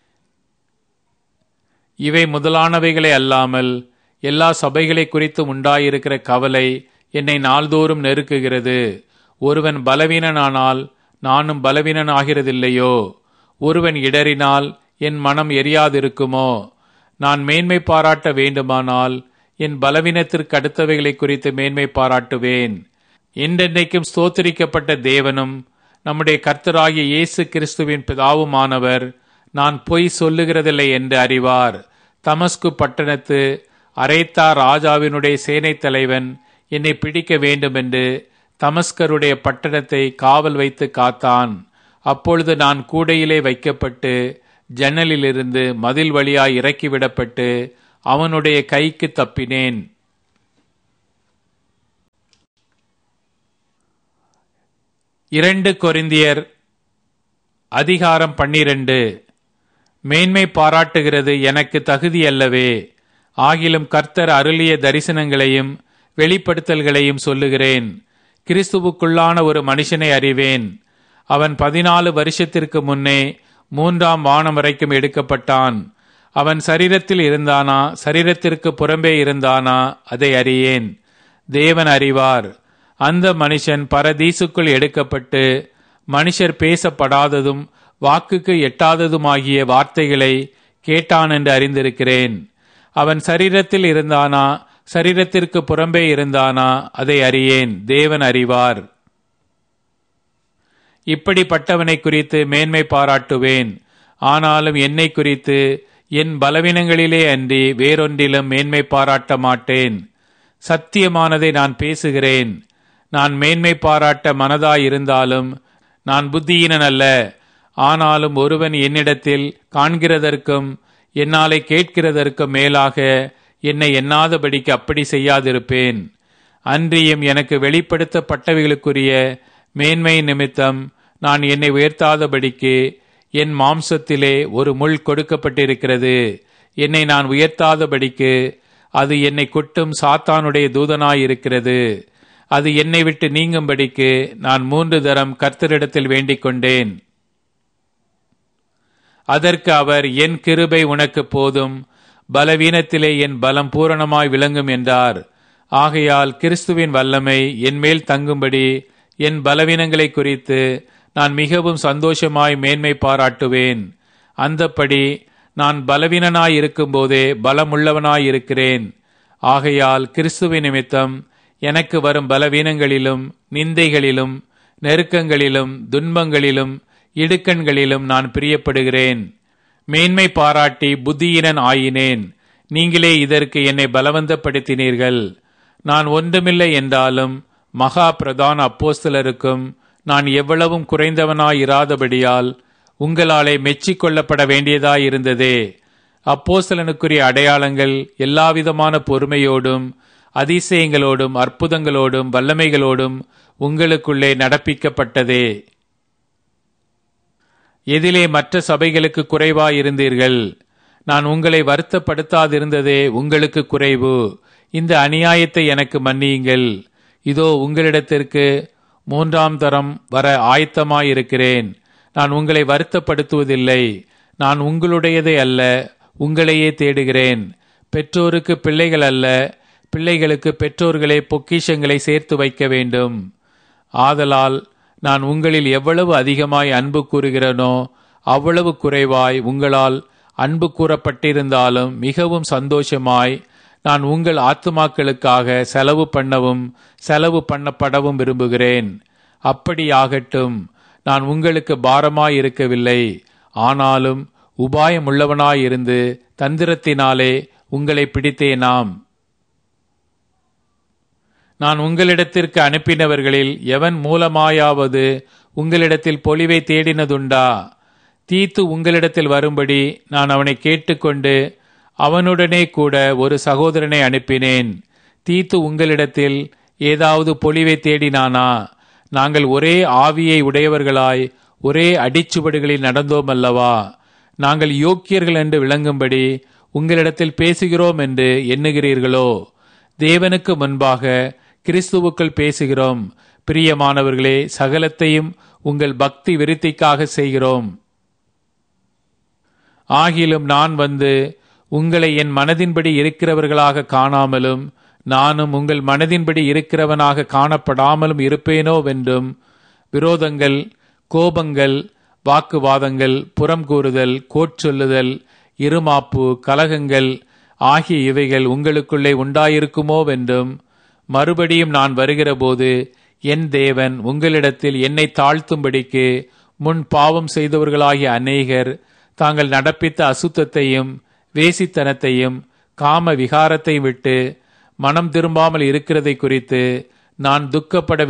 Speaker 1: இவை முதலானவைகளே அல்லாமல் எல்லா சபைகளை குறித்து உண்டாயிருக்கிற கவலை என்னை நாள்தோறும் நெருக்குகிறது. ஒருவன் பலவீனனானால் நானும் பலவீனன் ஆகிறதில்லையோ? ஒருவன் இடறினால் என் மனம் எரியாதிருக்குமோ? நான் மேன்மை பாராட்ட வேண்டுமானால் என் பலவீனத்திற்கு அடுத்தவைகளை குறித்து மேன்மை பாராட்டுவேன். என்றென்றைக்கும் ஸ்தோத்திரிக்கப்பட்ட தேவனும் நம்முடைய கர்த்தராகிய இயேசு கிறிஸ்துவின் பிதாவுமானவர் நான் பொய் சொல்லுகிறதில்லை என்று அறிவார். தமஸ்கு பட்டணத்து அரேத்தா ராஜாவினுடைய சேனை தலைவன் என்னை பிடிக்க வேண்டுமென்று தமஸ்கருடைய பட்டணத்தை காவல் வைத்து காத்தான். அப்பொழுது நான் கூடையிலே வைக்கப்பட்டு ஜன்னலிலிருந்து மதில் வழியாய் இறக்கிவிடப்பட்டு அவனுடைய கைக்கு தப்பினேன். 2 கொரிந்தியர் அதிகாரம் 12. மேன்மை பாராட்டுகிறது எனக்கு தகுதியல்லவே. ஆகிலும் கர்த்தர் அருளிய தரிசனங்களையும் வெளிப்படுத்தல்களையும் சொல்லுகிறேன். கிறிஸ்துவுக்குள்ளான ஒரு மனுஷனை அறிவேன். அவன் 14 வருஷத்திற்கு முன்னே 3ஆம் வானம் வரைக்கும் எடுக்கப்பட்டான். அவன் சரீரத்தில் இருந்தானா, சரீரத்திற்கு புறம்பே இருந்தானா, அதை அறியேன். தேவன் அறிவார். அந்த மனுஷன் பரதீசுக்குள் எடுக்கப்பட்டு மனுஷர் பேசப்படாததும் வாக்குக்கு எட்டாததுமாகிய வார்த்தைகளை கேட்டான் என்று அறிந்திருக்கிறேன். அவன் சரீரத்தில் இருந்தானா, சரீரத்திற்கு புறம்பே இருந்தானா, அதை அறியேன். தேவன் அறிவார். இப்படிப்பட்டவனை குறித்து மேன்மை பாராட்டுவேன். ஆனாலும் என்னை குறித்து என் பலவீனங்களிலே அன்றி வேறொன்றிலும் மேன்மை பாராட்ட மாட்டேன். சத்தியமானதை நான் பேசுகிறேன். நான் மேன்மை பாராட்ட மனதாயிருந்தாலும் நான் புத்தியீனன் அல்ல. ஆனாலும் ஒருவன் என்னிடத்தில் காண்கிறதற்கும் என்னாலே கேட்கிறதற்கும் மேலாக என்னை எண்ணாதபடிக்கு அப்படி செய்யாதிருப்பேன். அன்றியும் எனக்கு வெளிப்படுத்தப்பட்டவைகளுக்குரிய மேன்மை நிமித்தம் நான் என்னை உயர்த்தாதபடிக்கு என் மாம்சத்திலே ஒரு முள் கொடுக்கப்பட்டிருக்கிறது. என்னை நான் உயர்த்தாதபடிக்கு அது என்னை கொட்டும் சாத்தானுடைய தூதனாயிருக்கிறது. அது என்னை விட்டு நீங்கும்படிக்கு நான் 3 தரம் கர்த்தரிடத்தில் வேண்டிக் கொண்டேன். அதற்கு அவர், என் கிருபை உனக்கு போதும், பலவீனத்திலே என் பலம் பூரணமாய் விளங்கும் என்றார். ஆகையால் கிறிஸ்துவின் வல்லமை என்மேல் தங்கும்படி என் பலவீனங்களை குறித்து நான் மிகவும் சந்தோஷமாய் மேன்மை பாராட்டுவேன். அந்தப்படி நான் பலவீனனாய் இருக்கும்போதே பலமுள்ளவனாயிருக்கிறேன். ஆகையால் கிறிஸ்துவின் நிமித்தம் எனக்கு வரும் பலவீனங்களிலும் நிந்தைகளிலும் நெருக்கங்களிலும் துன்பங்களிலும் இடுக்கண்களிலும் நான் பிரியப்படுகிறேன். மேன்மை பாராட்டி புத்தியீனன் ஆயினேன். நீங்களே இதற்கு என்னை பலவந்தப்படுத்தினீர்கள். நான் ஒன்றுமில்லை என்றாலும் மகா பிரதான அப்போஸ்தலருக்கும் நான் எவ்வளவும் குறைந்தவனாயிராதபடியால் உங்களாலே மெச்சிக்கொள்ளப்பட வேண்டியதாயிருந்ததே. அப்போஸ்தலனுக்குரிய அடையாளங்கள் எல்லாவிதமான பொறுமையோடும் அதிசயங்களோடும் அற்புதங்களோடும் வல்லமைகளோடும் உங்களுக்குள்ளே நடப்பிக்கப்பட்டதே. எதிலே மற்ற சபைகளுக்கு குறைவாயிருந்தீர்கள்? நான் உங்களை வருத்தப்படுத்தாதிருந்ததே உங்களுக்கு குறைவு. இந்த அநியாயத்தை எனக்கு மன்னியுங்கள். இதோ உங்களிடத்திற்கு 3ஆம் தரம் வர ஆயத்தமாயிருக்கிறேன். நான் உங்களை வருத்தப்படுத்துவதில்லை. நான் உங்களுடையதை அல்ல, உங்களையே தேடுகிறேன். பெற்றோருக்கு பிள்ளைகள் அல்ல, பிள்ளைகளுக்கு பெற்றோர்களே பொக்கிஷங்களை சேர்த்து வைக்க வேண்டும். ஆதலால் நான் உங்களில் எவ்வளவு அதிகமாய் அன்பு கூறுகிறேனோ அவ்வளவு குறைவாய் உங்களால் அன்பு கூறப்பட்டிருந்தாலும் மிகவும் சந்தோஷமாய் நான் உங்கள் ஆத்துமாக்களுக்காக செலவு பண்ணவும் செலவு பண்ணப்படவும் விரும்புகிறேன். அப்படியாகட்டும். நான் உங்களுக்கு பாரமாய் இருக்கவில்லை. ஆனாலும் உபாயமுள்ளவனாயிருந்து தந்திரத்தினாலே உங்களை பிடித்தேனாம். நான் உங்களிடத்திற்கு அனுப்பினவர்களில் எவன் மூலமாயாவது உங்களிடத்தில் பொலிவை தேடினதுண்டா? தீத்து உங்களிடத்தில் வரும்படி நான் அவனை கேட்டுக்கொண்டு அவனுடனே கூட ஒரு சகோதரனை அனுப்பினேன். தீத்து உங்களிடத்தில் ஏதாவது பொலிவை தேடினானா? நாங்கள் ஒரே ஆவியை உடையவர்களாய் ஒரே அடிச்சுவடுகளில் நடந்தோம் அல்லவா? நாங்கள் யோக்கியர்கள் என்று விளங்கும்படி உங்களிடத்தில் பேசுகிறோம் என்று எண்ணுகிறீர்களோ? தேவனுக்கு முன்பாக கிறிஸ்துவுக்குள் பேசுகிறோம். பிரியமானவர்களே, சகலத்தையும் உங்கள் பக்தி விருத்திக்காக செய்கிறோம். ஆகிலும் நான் வந்து உங்களை என் மனதின்படி இருக்கிறவர்களாக காணாமலும் நானும் உங்கள் மனதின்படி இருக்கிறவனாக காணப்படாமலும் இருப்பேனோவென்றும் விரோதங்கள், கோபங்கள், வாக்குவாதங்கள், புறம் கூறுதல், கோட்சொல்லுதல், இருமாப்பு, கலகங்கள் ஆகிய இவைகள் உங்களுக்குள்ளே உண்டாயிருக்குமோவென்றும் மறுபடியும் நான் வருகிறபோது என் தேவன் உங்களிடத்தில் என்னை தாழ்த்தும்படிக்கு முன் பாவம் செய்தவர்களாகிய அநேகர் தாங்கள் நடப்பித்த அசுத்தத்தையும் வேசித்தனத்தையும் காம விகாரத்தை விட்டு மனம் திரும்பாமல் இருக்கிறதை குறித்து நான் துக்கப்பட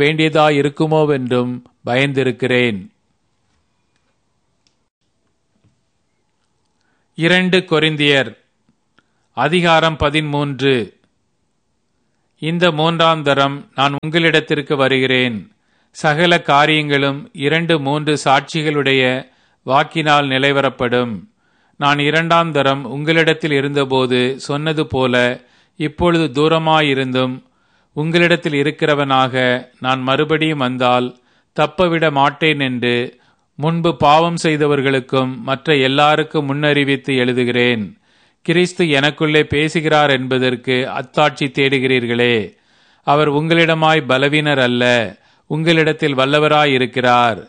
Speaker 1: வேண்டியதாயிருக்குமோவென்றும் பயந்திருக்கிறேன். 2 கொரிந்தியர் அதிகாரம் 13. இந்த 3ஆம் தரம் நான் உங்களிடத்திற்கு வருகிறேன். சகல காரியங்களும் 2-3 சாட்சிகளுடைய வாக்கினால் நிலைவரப்படும். நான் 2ஆம் தரம் உங்களிடத்தில் இருந்தபோது சொன்னது போல இப்பொழுது தூரமாயிருந்தும் உங்களிடத்தில் இருக்கிறவனாக நான் மறுபடியும் வந்தால் தப்பவிட மாட்டேன் என்று முன்பு பாவம் செய்தவர்களுக்கும் மற்ற எல்லாருக்கும் முன்னறிவித்து எழுதுகிறேன். கிறிஸ்து எனக்குள்ளே பேசுகிறார் என்பதற்கு அத்தாட்சி தேடுகிறீர்களே. அவர் உங்களிடமாய் பலவீனர் அல்ல, உங்களிடத்தில் வல்லவராயிருக்கிறார்.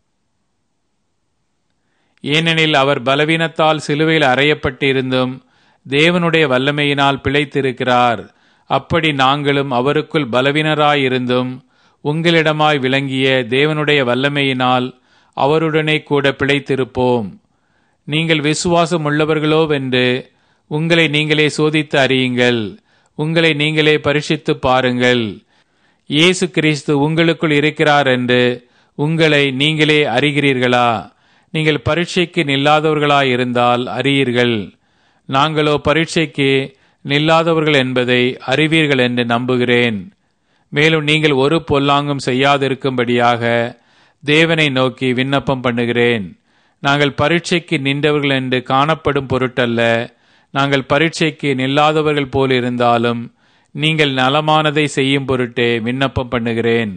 Speaker 1: ஏனெனில் அவர் பலவீனத்தால் சிலுவையில் அறையப்பட்டிருந்தும் தேவனுடைய வல்லமையினால் பிழைத்திருக்கிறார். அப்படி நாங்களும் அவருக்குள் பலவீனராயிருந்தும் உங்களிடமாய் விளங்கிய தேவனுடைய வல்லமையினால் அவருடனே கூட பிழைத்திருப்போம். நீங்கள் விசுவாசம் உள்ளவர்களோவென்று உங்களை நீங்களே சோதித்து அறியுங்கள். உங்களை நீங்களே பரிசித்து பாருங்கள். இயேசு கிறிஸ்து உங்களுக்குள் இருக்கிறார் என்று உங்களை நீங்களே அறிகிறீர்களா? நீங்கள் பரீட்சைக்கு நில்லாதவர்களாயிருந்தால் அறியீர்கள். நாங்களோ பரீட்சைக்கு நில்லாதவர்கள் என்பதை அறிவீர்கள் என்று நம்புகிறேன். மேலும் நீங்கள் ஒரு பொல்லாங்கும் செய்யாதிருக்கும்படியாக தேவனை நோக்கி விண்ணப்பம் பண்ணுகிறேன். நாங்கள் பரீட்சைக்கு நின்றவர்கள் என்று காணப்படும் பொருட்டல்ல, நாங்கள் பரீட்சைக்கு நில்லாதவர்கள் போல் இருந்தாலும் நீங்கள் நலமானதை செய்யும் பொருட்டே விண்ணப்பம் பண்ணுகிறேன்.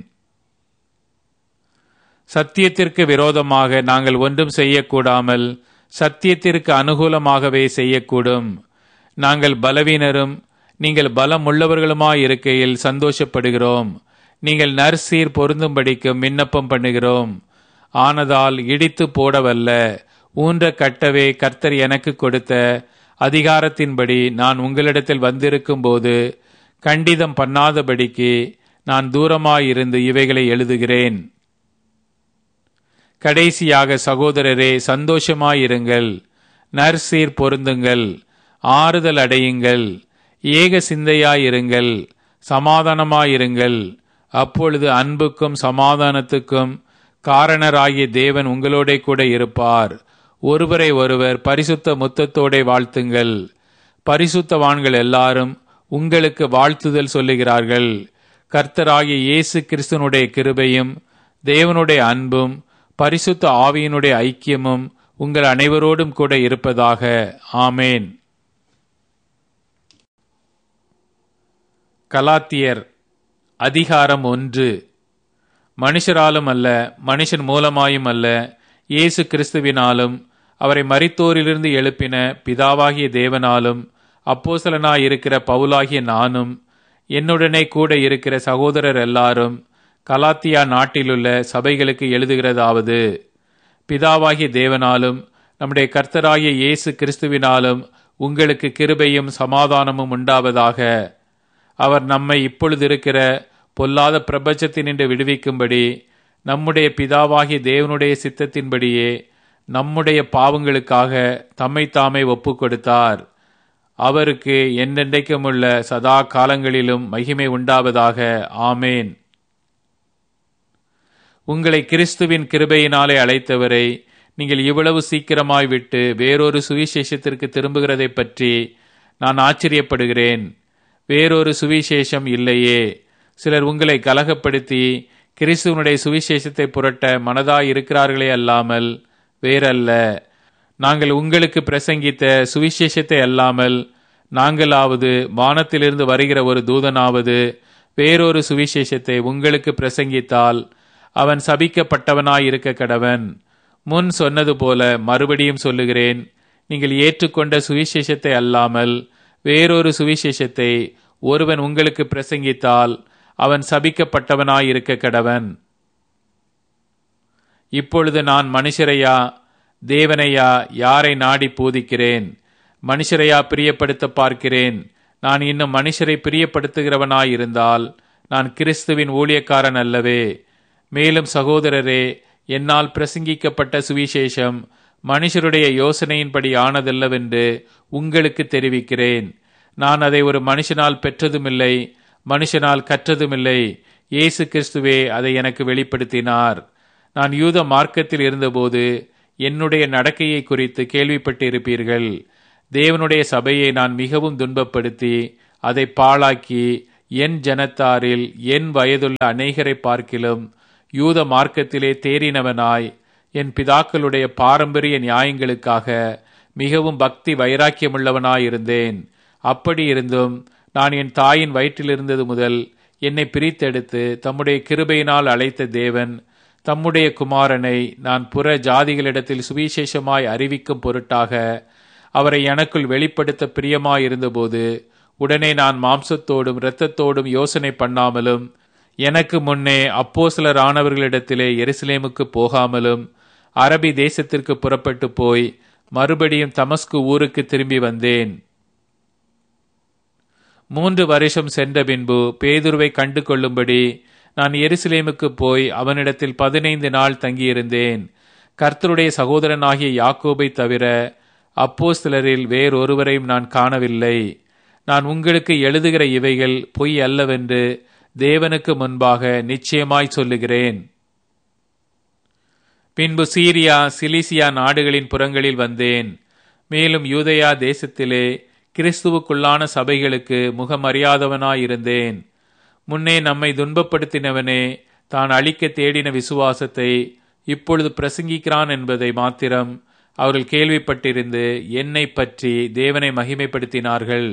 Speaker 1: சத்தியத்திற்கு விரோதமாக நாங்கள் ஒன்றும் செய்யக்கூடாமல் சத்தியத்திற்கு அனுகூலமாகவே செய்யக்கூடும். நாங்கள் பலவீனரும் நீங்கள் பலம் உள்ளவர்களுமாயிருக்கையில் சந்தோஷப்படுகிறோம். நீங்கள் நற்சீர் பொருந்தும்படிக்கும் விண்ணப்பம் பண்ணுகிறோம். ஆனதால் இடித்து போடவல்ல, ஊன்ற கட்டவே கர்த்தர் எனக்கு கொடுத்த அதிகாரத்தின்படி நான் உங்களிடத்தில் வந்திருக்கும் போது கண்டிதம் பண்ணாதபடிக்கு நான் தூரமாயிருந்து இவைகளை எழுதுகிறேன். கடைசியாக சகோதரரே, சந்தோஷமாயிருங்கள், நற்சீர் பொருந்துங்கள், ஆறுதல் அடையுங்கள், ஏக சிந்தையாயிருங்கள், சமாதானமாயிருங்கள். அப்பொழுது அன்புக்கும் சமாதானத்துக்கும் காரணராகிய தேவன் உங்களோட கூட இருப்பார். ஒருவரை ஒருவர் பரிசுத்த முத்தத்தோടെ வாழ்த்துங்கள். பரிசுத்தவான்கள் எல்லாரும் உங்களுக்கு வாழ்த்துதல் சொல்லுகிறார்கள். கர்த்தராகிய இயேசு கிறிஸ்துனுடைய கிருபையும் தேவனுடைய அன்பும் பரிசுத்த ஆவியினுடைய ஐக்கியமும் உங்கள் அனைவரோடும் கூட இருப்பதாக. ஆமேன். கலாத்தியர் அதிகாரம் 1. மனுஷராலும் அல்ல, மனுஷன் மூலமாயும் அல்ல, இயேசு கிறிஸ்துவினாலும் அவரை மரித்தோரிலிருந்து எழுப்பின பிதாவாகிய தேவனாலும் அப்போஸ்தலனாயிருக்கிற பவுலாகிய நானும் என்னுடனே கூட இருக்கிற சகோதரர் எல்லாரும் கலாத்தியா நாட்டிலுள்ள சபைகளுக்கு எழுதுகிறதாவது: பிதாவாகிய தேவனாலும் நம்முடைய கர்த்தராகிய இயேசு கிறிஸ்துவினாலும் உங்களுக்கு கிருபையும் சமாதானமும் உண்டாவதாக. அவர் நம்மை இப்பொழுது இருக்கிற பொல்லாத பிரபஞ்சத்தினின்று விடுவிக்கும்படி நம்முடைய பிதாவாகிய தேவனுடைய சித்தத்தின்படியே நம்முடைய பாவங்களுக்காக தம்மை தாமே ஒப்பு கொடுத்தார். அவருக்கு என்றென்றைக்குமுள்ள சதா காலங்களிலும் மகிமை உண்டாவதாக. ஆமேன். உங்களை கிறிஸ்துவின் கிருபையினாலே அழைத்தவரை நீங்கள் இவ்வளவு சீக்கிரமாய் விட்டு வேறொரு சுவிசேஷத்திற்கு திரும்புகிறதை பற்றி நான் ஆச்சரியப்படுகிறேன். வேறொரு சுவிசேஷம் இல்லையே. சிலர் உங்களை கலகப்படுத்தி கிறிஸ்துவனுடைய சுவிசேஷத்தை புரட்ட மனதாய் இருக்கிறார்களே அல்லாமல் வேறல்ல. நாங்கள் உங்களுக்கு பிரசங்கித்த சுவிசேஷத்தை அல்லாமல் நாங்களாவது வானத்திலிருந்து வருகிற ஒரு தூதனாவது வேறொரு சுவிசேஷத்தை உங்களுக்கு பிரசங்கித்தால் அவன் சபிக்கப்பட்டவனாயிருக்க கடவன். முன் சொன்னது போல மறுபடியும் சொல்லுகிறேன், நீங்கள் ஏற்றுக்கொண்ட சுவிசேஷத்தை அல்லாமல் வேறொரு சுவிசேஷத்தை ஒருவன் உங்களுக்கு பிரசங்கித்தால் அவன் சபிக்கப்பட்டவனாயிருக்க கடவன். இப்பொழுது நான் மனுஷரையா தேவனையா யாரை நாடி போதிக்கிறேன்? மனுஷரையா பிரியப்படுத்த பார்க்கிறேன்? நான் இன்னும் மனுஷரை பிரியப்படுத்துகிறவனாயிருந்தால் நான் கிறிஸ்துவின் ஊழியக்காரன் அல்லவே. மேலும் சகோதரரே, என்னால் பிரசங்கிக்கப்பட்ட சுவிசேஷம் மனுஷருடைய யோசனையின்படி ஆனதல்லவென்று உங்களுக்கு தெரிவிக்கிறேன். நான் அதை ஒரு மனுஷனால் பெற்றதுமில்லை, மனுஷனால் கற்றதுமில்லை. இயேசு கிறிஸ்துவே அதை எனக்கு வெளிப்படுத்தினார். நான் யூத மார்க்கத்தில் இருந்தபோது என்னுடைய நடக்கையை குறித்து கேள்விப்பட்டிருப்பீர்கள். தேவனுடைய சபையை நான் மிகவும் துன்பப்படுத்தி அதை பாழாக்கி என் ஜனத்தாரில் என் வயதுள்ள அநேகரை பார்க்கிலும் யூத மார்க்கத்திலே தேறினவனாய் என் பிதாக்களுடைய பாரம்பரிய நியாயங்களுக்காக மிகவும் பக்தி வைராக்கியமுள்ளவனாயிருந்தேன். அப்படி இருந்தும் நான் என் தாயின் வயிற்றிலிருந்தது முதல் என்னை பிரித்தெடுத்து தம்முடைய கிருபையினால் அழைத்த தேவன் தம்முடைய குமாரனை நான் புற ஜாதிகளிடத்தில் சுவிசேஷமாய் அறிவிக்கும் பொருட்டாக அவரை எனக்குள் வெளிப்படுத்த பிரியமாயிருந்தபோது உடனே நான் மாம்சத்தோடும் இரத்தத்தோடும் யோசனை பண்ணாமலும் எனக்கு முன்னே அப்போஸ்தலரானவர்களிடத்திலே எருசலேமுக்கு போகாமலும் அரபி தேசத்திற்கு புறப்பட்டு போய் மறுபடியும் தமஸ்கு ஊருக்கு திரும்பி வந்தேன். 3 வருஷம் சென்ற பின்பு பேதுருவை கண்டு கொள்ளும்படி நான் எருசலேமுக்கு போய் அவனிடத்தில் 15 நாள் தங்கியிருந்தேன். கர்த்தருடைய சகோதரனாகிய யாக்கோபை தவிர அப்போஸ்தலரில் வேறொருவரையும் நான் காணவில்லை. நான் உங்களுக்கு எழுதுகிற இவைகள் பொய் அல்லவென்று தேவனுக்கு முன்பாக நிச்சயமாய் சொல்லுகிறேன். பின்பு சீரியா சிலிசியா நாடுகளின் புறங்களில் வந்தேன். மேலும் யூதேயா தேசத்திலே கிறிஸ்துவுக்குள்ளான சபைகளுக்கு முகமறியாதவனாயிருந்தேன். முன்னே நம்மை துன்பப்படுத்தினவனே தான் அழிக்க தேடின விசுவாசத்தை இப்பொழுது பிரசங்கிக்கிறான் என்பதை மாத்திரம் அவர்கள் கேள்விப்பட்டிருந்து என்னை பற்றி தேவனை மகிமைப்படுத்தினார்கள்.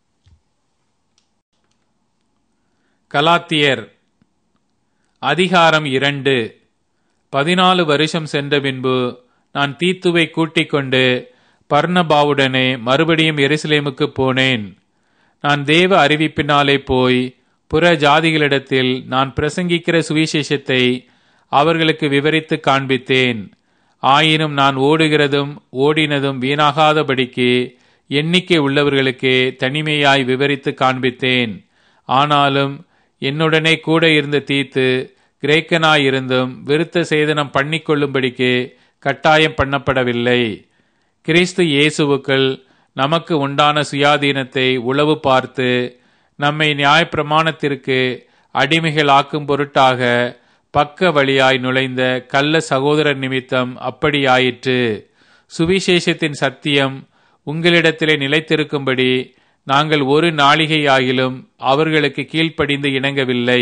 Speaker 1: கலாத்தியர் அதிகாரம் 2. 14 வருஷம் சென்ற பின்பு நான் தீத்துவை கூட்டிக் கொண்டு பர்னபாவுடனே மறுபடியும் எருசலேமுக்கு போனேன். நான் தேவ அறிவிப்பினாலே போய் புற ஜாதிகளிடத்தில் நான் பிரசங்கிக்கிற சுவிசேஷத்தை அவர்களுக்கு விவரித்து காண்பித்தேன். ஆயினும் நான் ஓடுகிறதும் ஓடினதும் வீணாகாதபடிக்கு எண்ணிக்கை உள்ளவர்களுக்கே தனிமையாய் விவரித்து காண்பித்தேன். ஆனாலும் என்னுடனே கூட இருந்த தீத்து கிரேக்கனாயிருந்தும் விருத்த சேதனம் பண்ணிக்கொள்ளும்படிக்கு கட்டாயம் பண்ணப்படவில்லை. கிறிஸ்து இயேசுவுக்குள் நமக்கு உண்டான சுயாதீனத்தை உளவு பார்த்து நம்மை நியாயப்பிரமாணத்திற்கு அடிமைகளாக்கும் பொருட்டாக பக்க வழியாய் நுழைந்த கள்ள சகோதரர் நிமித்தம் அப்படியாயிற்று. சுவிசேஷத்தின் சத்தியம் உங்களிடத்திலே நிலைத்திருக்கும்படி நாங்கள் ஒரு நாளிகையாகிலும் அவர்களுக்கு கீழ்ப்படிந்து இணங்கவில்லை.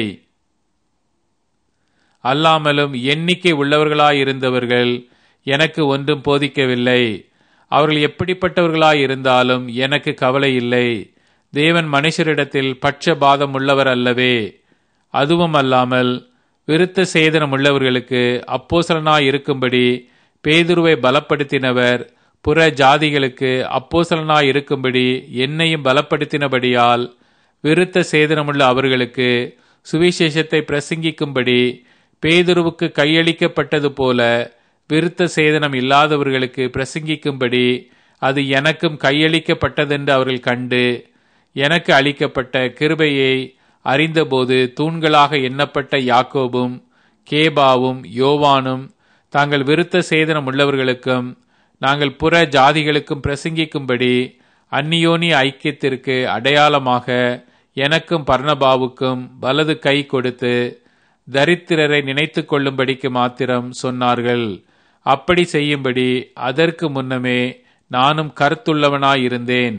Speaker 1: அல்லாமலும் எண்ணிக்கை உள்ளவர்களாயிருந்தவர்கள் எனக்கு ஒன்றும் போதிக்கவில்லை. அவர்கள் எப்படிப்பட்டவர்களாயிருந்தாலும் எனக்கு கவலை இல்லை. தேவன் மனுஷரிடத்தில் பட்சபாதம் உள்ளவர் அல்லவே. அதுவும் அல்லாமல் விருத்த சேதனம் உள்ளவர்களுக்கு அப்போஸ்தலனாயிருக்கும்படி பேதுருவை பலப்படுத்தினவர் புற ஜாதிகளுக்கு அப்போஸ்தலனாயிருக்கும்படி என்னையும் பலப்படுத்தினபடியால் விருத்த சேதனமுள்ள அவர்களுக்கு சுவிசேஷத்தை பிரசங்கிக்கும்படி பேதுருவுக்கு கையளிக்கப்பட்டது போல விருத்த சேதனம் இல்லாதவர்களுக்கு பிரசங்கிக்கும்படி அது எனக்கும் கையளிக்கப்பட்டதென்று அவர்கள் கண்டு எனக்கு அளிக்கப்பட்ட கிருபையை அறிந்தபோது தூண்களாக எண்ணப்பட்ட யாக்கோபும் கேபாவும் யோவானும் தாங்கள் விருத்த சேதனம் உள்ளவர்களுக்கும் நாங்கள் புற ஜாதிகளுக்கும் பிரசங்கிக்கும்படி அந்நியோனி ஐக்கியத்திற்கு அடையாளமாக எனக்கும் பர்னபாவுக்கும் வலது கை கொடுத்து தரித்திரரை நினைத்து கொள்ளும்படிக்கு மாத்திரம் சொன்னார்கள். அப்படி செய்யும்படி அதற்கு முன்னமே நானும் கருத்துள்ளவனாயிருந்தேன்.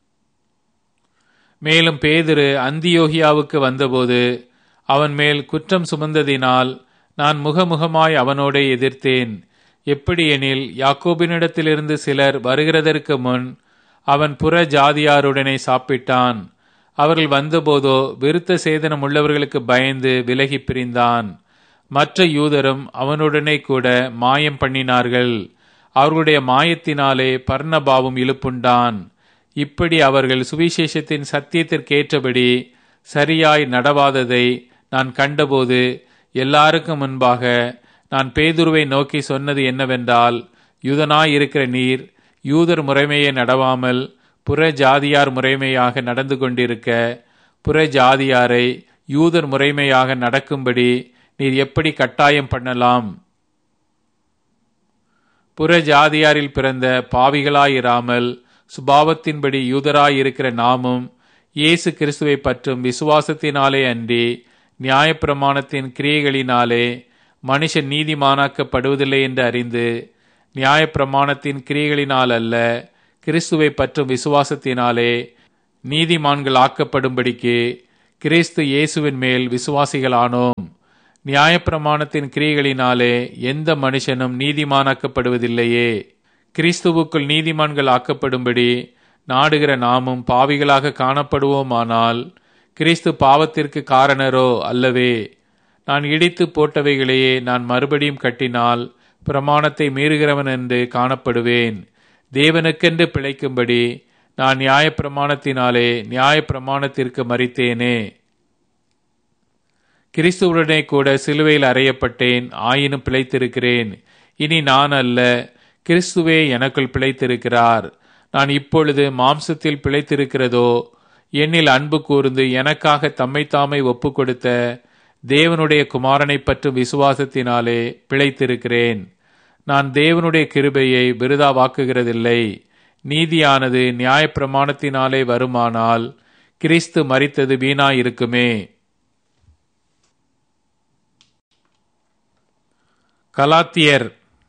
Speaker 1: மேலும் பேதுரு அந்தியோகியாவுக்கு வந்தபோது அவன் மேல் குற்றம் சுமந்ததினால் நான் முகமுகமாய் அவனோடு எதிர்த்தேன். எப்படியெனில் யாக்கோபினிடத்திலிருந்து சிலர் வருகிறதற்கு முன் அவன் புற ஜாதியாருடனே சாப்பிட்டான். அவர்கள் வந்தபோதோ விருத்த சேதனம் உள்ளவர்களுக்கு பயந்து விலகி பிரிந்தான். மற்ற யூதரும் அவனுடனே கூட மாயம் பண்ணினார்கள். அவர்களுடைய மாயத்தினாலே பர்னபாவும் இழுப்புண்டான். இப்படி அவர்கள் சுவிசேஷத்தின் சத்தியத்திற்கேற்றபடி சரியாய் நடவாததை நான் கண்டபோது எல்லாருக்கும் முன்பாக நான் பேதுருவை நோக்கி சொன்னது என்னவென்றால், யூதனாயிருக்கிற நீர் யூதர் முறைமையை நடவாமல் புற ஜாதியார் முறைமையாக நடந்து கொண்டிருக்க புற ஜாதியாரை யூதர் முறைமையாக நடக்கும்படி நீர் எப்படி கட்டாயம் பண்ணலாம்? புற ஜாதியாரில் பிறந்த பாவிகளாயிராமல் சுபாவத்தின்படி யூதராயிருக்கிற நாமும் இயேசு கிறிஸ்துவை பற்றும் விசுவாசத்தினாலே அன்றி நியாயப்பிரமாணத்தின் கிரியைகளினாலே மனுஷன் நீதிமானாக்கப்படுவதில்லை என்று அறிந்து நியாயப்பிரமாணத்தின் கிரியைகளினால் அல்ல கிறிஸ்துவை பற்றும் விசுவாசத்தினாலே நீதிமான்கள் ஆக்கப்படும்படிக்கு கிறிஸ்து இயேசுவின் மேல் விசுவாசிகளானோம். நியாயப்பிரமாணத்தின் கிரியைகளினாலே எந்த மனுஷனும் நீதிமானாக்கப்படுவதில்லையே. கிறிஸ்துவுக்குள் நீதிமான்கள் ஆக்கப்படும்படி நாடுகிற நாமும் பாவிகளாக காணப்படுவோமானால் கிறிஸ்து பாவத்திற்கு காரணரோ அல்லவே. நான் இடித்து போட்டவைகளையே நான் மறுபடியும் கட்டினால் பிரமாணத்தை மீறுகிறவன் என்று காணப்படுவேன். தேவனுக்கென்று பிழைக்கும்படி நான் நியாயப்பிரமாணத்தினாலே நியாயப்பிரமாணத்திற்கு மரித்தேனே. கிறிஸ்துவுடனே கூட சிலுவையில் அறையப்பட்டேன், ஆயினும் பிழைத்திருக்கிறேன். இனி நான் அல்ல, கிறிஸ்துவே எனக்குள் பிழைத்திருக்கிறார். நான் இப்பொழுது மாம்சத்தில் பிழைத்திருக்கிறதோ என்னில் அன்பு கூர்ந்து எனக்காக தம்மைத்தாமை ஒப்பு கொடுத்த தேவனுடைய குமாரனை பற்றும் விசுவாசத்தினாலே பிழைத்திருக்கிறேன். நான் தேவனுடைய கிருபையை விருதாவாக்குகிறதில்லை. நீதியானது நியாயப்பிரமாணத்தினாலே வருமானால் கிறிஸ்து மரித்தது வீணாயிருக்குமே. கலாத்தியர்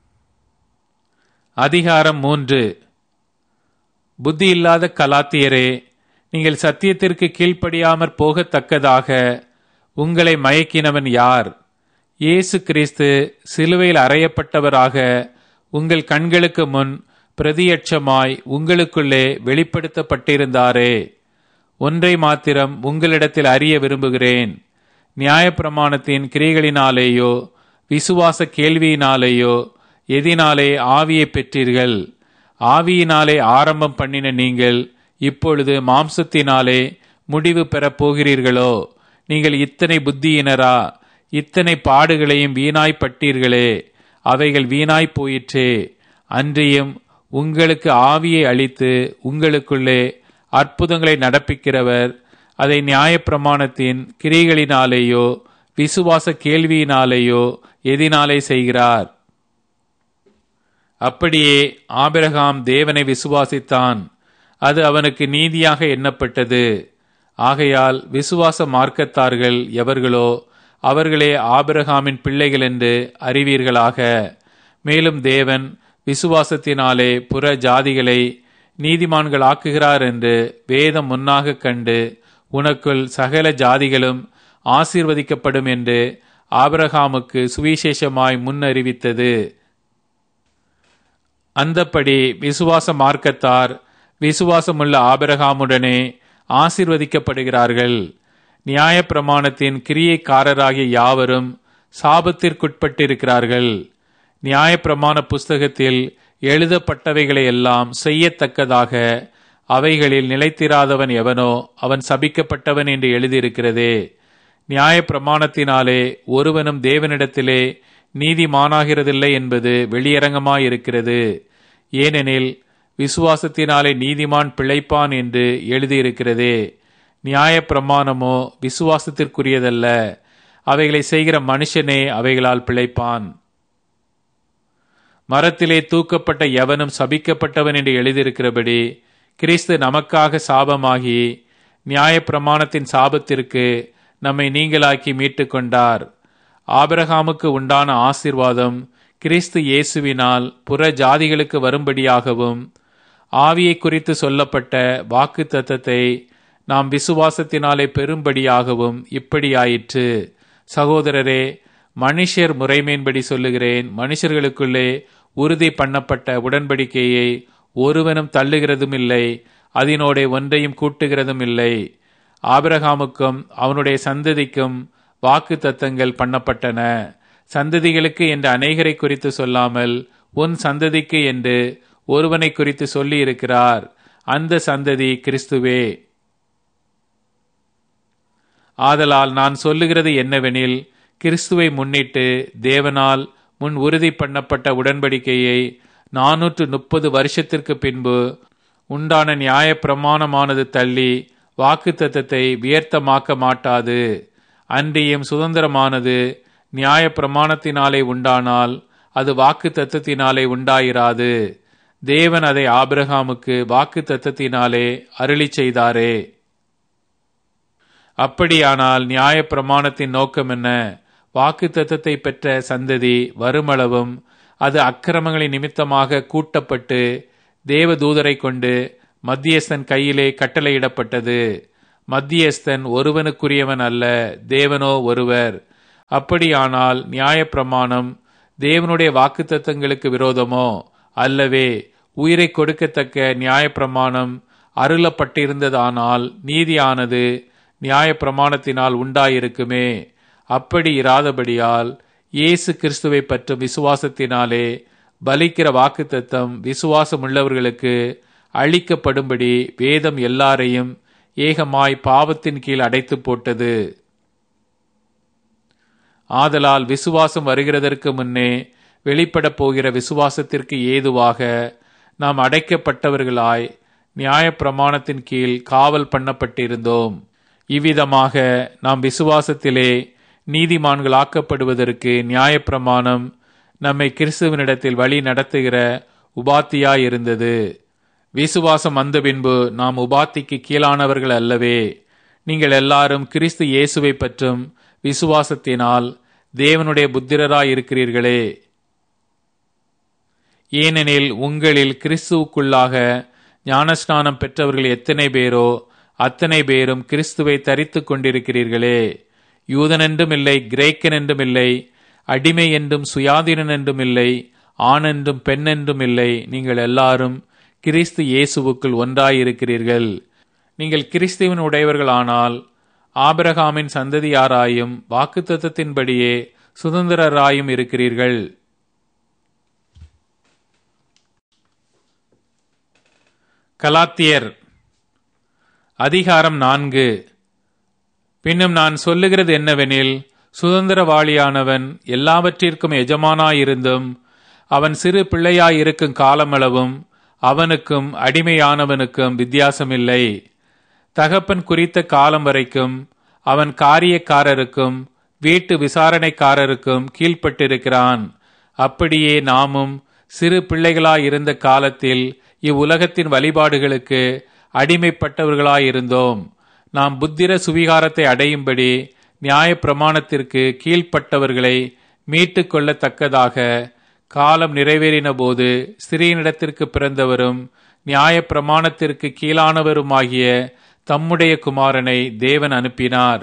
Speaker 1: அதிகாரம் 3. புத்தியில்லாத கலாத்தியரே, நீங்கள் சத்தியத்திற்கு கீழ்ப்படியாமற் போகத்தக்கதாக உங்களை மயக்கினவன் யார்? இயேசு கிறிஸ்து சிலுவையில் அறையப்பட்டவராக உங்கள் கண்களுக்கு முன் பிரதியட்சமாய் உங்களுக்குள்ளே வெளிப்படுத்தப்பட்டிருந்தாரே. ஒன்றை மாத்திரம் உங்களிடத்தில் அறிய விரும்புகிறேன். நியாயப்பிரமாணத்தின் கிரியைகளினாலேயோ விசுவாச கேள்வியினாலேயோ எதினாலே ஆவியை பெற்றீர்கள்? ஆவியினாலே ஆரம்பம் பண்ணின நீங்கள் இப்பொழுது மாம்சத்தினாலே முடிவு பெறப் போகிறீர்களோ? நீங்கள் இத்தனை புத்தியினரா? இத்தனை பாடுகளையும் வீணாய்ப்பட்டீர்களே, அவைகள் வீணாய் போயிற்றே. அன்றியும் உங்களுக்கு ஆவியை அளித்து உங்களுக்குள்ளே அற்புதங்களை நடப்பிக்கிறவர் அதை நியாயப்பிரமாணத்தின் கிரியைகளினாலேயோ விசுவாச கேள்வியினாலேயோ எதினாலே செய்கிறார்? அப்படியே ஆபிரகாம் தேவனை விசுவாசித்தான், அது அவனுக்கு நீதியாக எண்ணப்பட்டது. ஆகையால் விசுவாச மார்க்கத்தார்கள் எவர்களோ அவர்களே ஆபிரகாமின் பிள்ளைகள் என்று அறிவீர்களாக. மேலும் தேவன் விசுவாசத்தினாலே புற ஜாதிகளை நீதிமான்கள் ஆக்குகிறார் என்று வேதம் முன்னாக கண்டு உனக்குள் சகல ஜாதிகளும் ஆசீர்வதிக்கப்படும் என்று ஆபிரகாமுக்கு சுவிசேஷமாய் முன்னறிவித்தது. அந்தப்படி விசுவாச மார்க்கத்தார் விசுவாசமுள்ள ஆபிரகாமுடனே ஆசீர்வதிக்கப்படுகிறார்கள். நியாயப்பிரமாணத்தின் கிரியைக்காரராகிய யாவரும் சாபத்திற்குட்பட்டிருக்கிறார்கள். நியாயப்பிரமாண புஸ்தகத்தில் எழுதப்பட்டவைகளை எல்லாம் செய்யத்தக்கதாக அவைகளில் நிலைத்திராதவன் எவனோ அவன் சபிக்கப்பட்டவன் என்று எழுதியிருக்கிறதே. நியாயப்பிரமாணத்தினாலே ஒருவனும் தேவனிடத்திலே நீதிமானாகிறதில்லை என்பது வெளியரங்கமாயிருக்கிறது. ஏனெனில் விசுவாசத்தினாலே நீதிமான் பிழைப்பான் என்று எழுதியிருக்கிறதே. நியாயப்பிரமாணமோ விசுவாசத்திற்குரியதல்ல, அவைகளை செய்கிற மனுஷனே அவைகளால் பிழைப்பான். மரத்திலே தூக்கப்பட்ட எவனும் சபிக்கப்பட்டவன் என்று எழுதியிருக்கிறபடி கிறிஸ்து நமக்காக சாபமாகி நியாயப்பிரமாணத்தின் சாபத்திற்கு நம்மை நீங்களாக்கி மீட்டு கொண்டார். ஆபிரகாமுக்கு உண்டான ஆசீர்வாதம் கிறிஸ்து இயேசுவினால் புற ஜாதிகளுக்கு வரும்படியாகவும் ஆவியை குறித்து சொல்லப்பட்ட வாக்கு தத்தத்தை நாம் விசுவாசத்தினாலே பெறும்படியாகவும் இப்படியாயிற்று. சகோதரரே, மனுஷர் முறைமையின்படி சொல்லுகிறேன், மனுஷர்களுக்குள்ளே உறுதி பண்ணப்பட்ட உடன்படிக்கையை ஒருவனும் தள்ளுகிறதும் இல்லை, அதனோட ஒன்றையும் கூட்டுகிறதும் இல்லை. ஆபிரகாமுக்கும் அவனுடைய சந்ததிக்கும் வாக்கு தத்தங்கள் பண்ணப்பட்டன. சந்ததிகளுக்கு என்று அநேகரை குறித்து சொல்லாமல் உன் சந்ததிக்கு என்று ஒருவனை குறித்து சொல்லி இருக்கிறார். அந்த சந்ததி கிறிஸ்துவே. ஆதலால் நான் சொல்லுகிறது என்னவெனில், கிறிஸ்துவை முன்னிட்டு தேவனால் முன் உறுதி பண்ணப்பட்ட உடன்படிக்கையை 430 வருஷத்திற்கு பின்பு உண்டான நியாய பிரமாணமானது தள்ளி வாக்கு தத்தத்தை வியர்த்தமாக்க மாட்டாது. அன்றியும் சுதந்திரமானது நியாய பிரமாணத்தினாலே உண்டானால் அது வாக்கு தத்தத்தினாலே உண்டாயிராது. தேவன் அதை ஆபிரகாமுக்கு வாக்கு தத்தத்தினாலே அருளி செய்தாரே. அப்படியானால் நியாய பிரமாணத்தின் நோக்கம் என்ன? வாக்கு தத்தத்தை பெற்ற சந்ததி வருமளவும் அது அக்கிரமங்களின் நிமித்தமாக கூட்டப்பட்டு தேவதூதரை கொண்டு மத்தியஸ்தன் கையிலே கட்டளையிடப்பட்டது. மத்தியஸ்தன் ஒருவனுக்குரியவன் அல்ல, தேவனோ ஒருவர். அப்படியானால் நியாயப்பிரமாணம் தேவனுடைய வாக்குத்தத்தங்களுக்கு விரோதமோ? அல்லவே. உயிரை கொடுக்கத்தக்க நியாயப்பிரமாணம் அருளப்பட்டிருந்ததானால் நீதியானது நியாயப்பிரமாணத்தினால் உண்டாயிருக்குமே. அப்படி இராதபடியால் இயேசு கிறிஸ்துவை பற்றும் விசுவாசத்தினாலே பலிக்கிற வாக்குத்தத்தம் விசுவாசமுள்ளவர்களுக்கு அளிக்கப்படும்படி வேதம் எல்லாரையும் ஏகமாய் பாவத்தின் கீழ் அடைத்து போட்டது. ஆதலால் விசுவாசம் வருகிறதற்கு முன்னே வெளிப்படப் போகிற விசுவாசத்திற்கு ஏதுவாக நாம் அடைக்கப்பட்டவர்களாய் நியாயப்பிரமாணத்தின் கீழ் காவல் பண்ணப்பட்டிருந்தோம். இவ்விதமாக நாம் விசுவாசத்திலே நீதிமான்களாக்கப்படுவதற்கு நியாயப்பிரமாணம் நம்மை கிறிஸ்துவனிடத்தில் வழி நடத்துகிற உபாத்தியாயிருந்தது. விசுவாசம் வந்த பின்பு நாம் உபாத்திக்கு கீழானவர்கள் அல்லவே. நீங்கள் எல்லாரும் கிறிஸ்து இயேசுவை பற்றும் விசுவாசத்தினால் தேவனுடைய புத்திரராயிருக்கிறீர்களே. ஏனெனில் உங்களில் கிறிஸ்துவுக்குள்ளாக ஞானஸ்நானம் பெற்றவர்கள் எத்தனை பேரோ அத்தனை பேரும் கிறிஸ்துவை தரித்து கொண்டிருக்கிறீர்களே. யூதனென்றும் இல்லை, கிரேக்கன் என்றும் இல்லை, அடிமை என்றும் சுயாதீனன் என்றும் இல்லை, ஆணென்றும் பெண்ணென்றும் இல்லை, நீங்கள் எல்லாரும் கிறிஸ்து இயேசுவுக்குள் ஒன்றாயிருக்கிறீர்கள். நீங்கள் கிறிஸ்துவின் உடையவர்களானால் ஆபிரகாமின் சந்ததியாராயும் வாக்குத்தத்தத்தின்படியே சுதந்திரராயும் இருக்கிறீர்கள். கலாத்தியர் அதிகாரம் 4. பின்னும் நான் சொல்லுகிறது என்னவெனில், சுதந்திரவாளியானவன் எல்லாவற்றிற்கும் எஜமானாயிருந்தும் அவன் சிறு பிள்ளையாயிருக்கும் காலமளவும் அவனுக்கும் அடிமையானவனுக்கும் வித்தியாசமில்லை. தகப்பன் குறித்த காலம் வரைக்கும் அவன் காரியக்காரருக்கும் வீட்டு விசாரணைக்காரருக்கும் கீழ்ப்பட்டிருக்கிறான். அப்படியே நாமும் சிறு பிள்ளைகளாயிருந்த காலத்தில் இவ்வுலகத்தின் வழிபாடுகளுக்கு அடிமைப்பட்டவர்களாயிருந்தோம். நாம் புத்திர சுவிகாரத்தை அடையும்படி நியாயப்பிரமாணத்திற்கு கீழ்ப்பட்டவர்களை மீட்டு கொள்ளத்தக்கதாக காலம் நிறைவேறின போது ஸ்திரீனிடத்திற்கு பிறந்தவரும் நியாயப்பிரமாணத்திற்கு கீழானவருமாகிய தம்முடைய குமாரனை தேவன் அனுப்பினார்.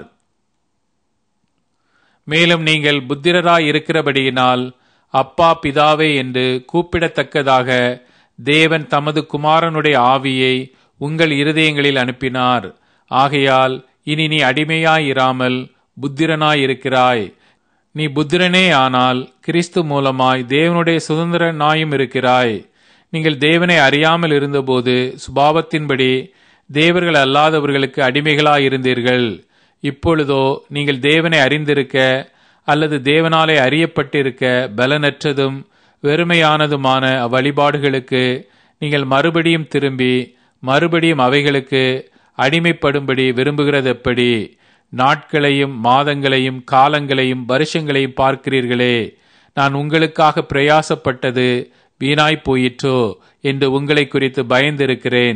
Speaker 1: மேலும் நீங்கள் புத்திரராயிருக்கிறபடியினால் அப்பா பிதாவே என்று கூப்பிடத்தக்கதாக தேவன் தமது குமாரனுடைய ஆவியை உங்கள் இருதயங்களில் அனுப்பினார். ஆகையால் இனி நீ அடிமையாயிராமல் புத்திரனாயிருக்கிறாய். நீ புத்திரனே ஆனால் கிறிஸ்து மூலமாய் தேவனுடைய சுதந்திரனாயும் இருக்கிறாய். நீங்கள் தேவனை அறியாமல் இருந்தபோது சுபாவத்தின்படி தேவர்கள் அல்லாதவர்களுக்கு அடிமைகளாயிருந்தீர்கள். இப்பொழுதோ நீங்கள் தேவனை அறிந்திருக்க அல்லது தேவனாலே அறியப்பட்டிருக்க பலனற்றதும் வெறுமையானதுமான அவ்வழிபாடுகளுக்கு நீங்கள் மறுபடியும் திரும்பி மறுபடியும் அவைகளுக்கு அடிமைப்படும்படி விரும்புகிறது எப்படி? நாட்களையும் மாதங்களையும் காலங்களையும் வருஷங்களையும் பார்க்கிறீர்களே. நான் உங்களுக்காக பிரயாசப்பட்டது வீணாய் போயிற்றோ என்று உங்களை குறித்து பயந்திருக்கிறேன்.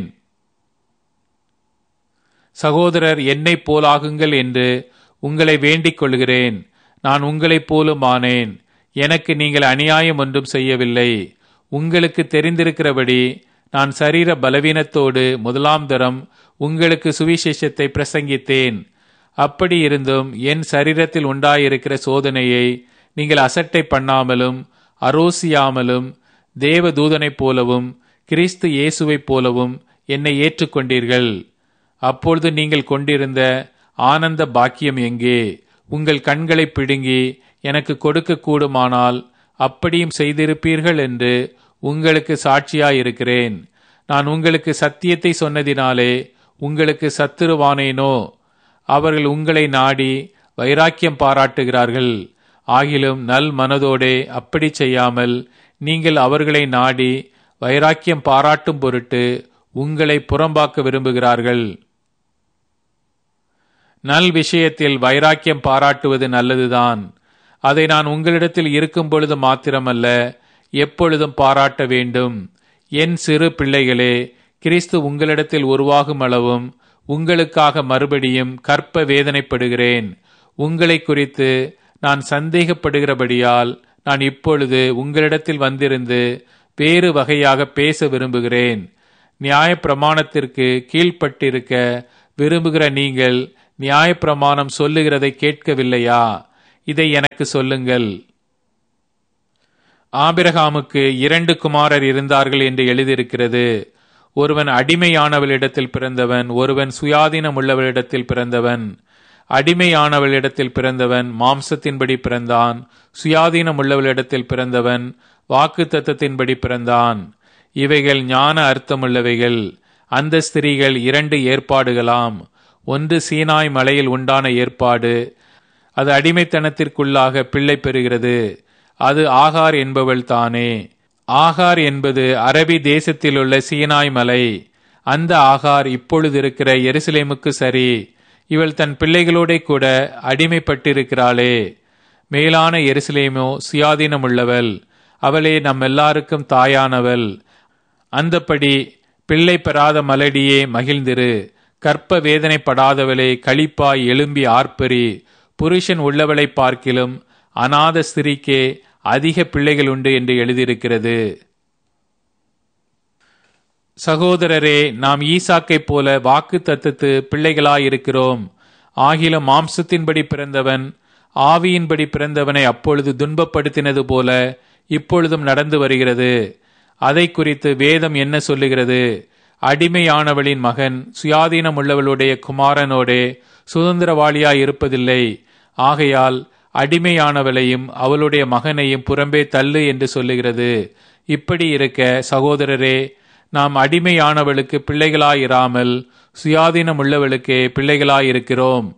Speaker 1: சகோதரர், என்னை போலாகுங்கள் என்று உங்களை வேண்டிக் கொள்கிறேன். நான் உங்களைப் போலும் ஆனேன். எனக்கு நீங்கள் அநியாயம் ஒன்றும் செய்யவில்லை. உங்களுக்கு தெரிந்திருக்கிறபடி நான் சரீர பலவீனத்தோடு முதலாம் தரம் உங்களுக்கு சுவிசேஷத்தை பிரசங்கித்தேன். அப்படி இருந்தும் என் சரீரத்தில் உண்டாயிருக்கிற சோதனையை நீங்கள் அசட்டை பண்ணாமலும் அரோசியாமலும் தேவதூதனைப் போலவும் கிறிஸ்து இயேசுவைப் போலவும் என்னை ஏற்றுக்கொண்டீர்கள். அப்பொழுது நீங்கள் கொண்டிருந்த ஆனந்த பாக்கியம் எங்கே? உங்கள் கண்களை பிடுங்கி எனக்கு கொடுக்க கூடுமானால் அப்படியும் செய்திருப்பீர்கள் என்று உங்களுக்கு சாட்சியாயிருக்கிறேன். நான் உங்களுக்கு சத்தியத்தை சொன்னதினாலே உங்களுக்கு சத்துருவானேனோ? அவர்கள் உங்களை நாடி வைராக்கியம் பாராட்டுகிறார்கள். ஆகிலும் நல் மனதோடே அப்படி செய்யாமல் நீங்கள் அவர்களை நாடி வைராக்கியம் பாராட்டும் பொருட்டு உங்களை புறம்பாக்க விரும்புகிறார்கள். நல் விஷயத்தில் வைராக்கியம் பாராட்டுவது நல்லதுதான். அதை நான் உங்களிடத்தில் இருக்கும் பொழுது மாத்திரமல்ல, எப்பொழுதும் பாராட்ட வேண்டும். என் சிறு பிள்ளைகளே, கிறிஸ்து உங்களிடத்தில் உருவாகும் அளவும் உங்களுக்காக மறுபடியும் கற்ப வேதனைப்படுகிறேன். உங்களை குறித்து நான் சந்தேகப்படுகிறபடியால் நான் இப்பொழுது உங்களிடத்தில் வந்திருந்து வேறு வகையாக பேச விரும்புகிறேன். நியாயப்பிரமாணத்திற்கு கீழ்ப்பட்டிருக்க விரும்புகிற நீங்கள் நியாயப்பிரமாணம் சொல்லுகிறதை கேட்கவில்லையா? இதை எனக்கு சொல்லுங்கள். ஆபிரகாமுக்கு 2 குமாரர் இருந்தார்கள் என்று எழுதியிருக்கிறது. ஒருவன் அடிமையானவளிடத்தில் பிறந்தவன், ஒருவன் சுயாதீனம் உள்ளவளிடத்தில் பிறந்தவன். அடிமையானவளிடத்தில் பிறந்தவன் மாம்சத்தின்படி பிறந்தான், சுயாதீனம் உள்ளவளிடத்தில் பிறந்தவன் வாக்குத்தத்தத்தின்படி பிறந்தான். இவைகள் ஞான அர்த்தமுள்ளவைகள். அந்த ஸ்திரீகள் 2 ஏற்பாடுகளாம். ஒன்று சீனாய் மலையில் உண்டான ஏற்பாடு, அது அடிமைத்தனத்திற்குள்ளாக பிள்ளை பெறுகிறது. அது ஆகார் என்பவள் தானே. ஆகார் என்பது அரபி தேசத்திலுள்ள சீனாய் மலை. அந்த ஆகார் இப்பொழுது இருக்கிற எருசலேமுக்கு சரி. இவள் தன் பிள்ளைகளோட கூட அடிமைப்பட்டிருக்கிறாளே. மேலான எருசலேமோ சுயாதீனம் உள்ளவள். அவளே நம்மெல்லாருக்கும் தாயானவள். அந்தப்படி பிள்ளை பெறாத மலடியே மகிழ்ந்திரு. கற்ப வேதனைப்படாதவளே களிப்பாய் எழும்பி ஆர்ப்பரி. புருஷன் உள்ளவளை பார்க்கிலும் அநாத ஸ்திரீக்கே அதிக பிள்ளைகள் உண்டு என்று எழுதியிருக்கிறது. சகோதரரே, நாம் ஈசாக்கைப் போல வாக்கு தத்தத்து பிள்ளைகளாயிருக்கிறோம். ஆகிலும் மாம்சத்தின்படி பிறந்தவன் ஆவியின்படி பிறந்தவனை அப்பொழுது துன்பப்படுத்தினது போல இப்பொழுதும் நடந்து வருகிறது. அதை குறித்து வேதம் என்ன சொல்லுகிறது? அடிமையானவளின் மகன் சுயாதீனம் உள்ளவளுடைய குமாரனோடே சுதந்திரவாளியாய் இருப்பதில்லை. ஆகையால் அடிமையானவளையும் அவளுடைய மகனையும் புறம்பே தள்ளு என்று சொல்லுகிறது. இப்படி இருக்க சகோதரரே, நாம் அடிமையானவளுக்கு பிள்ளைகளாயிராமல் சுயாதீனம் உள்ளவளுக்கே பிள்ளைகளாயிருக்கிறோம்.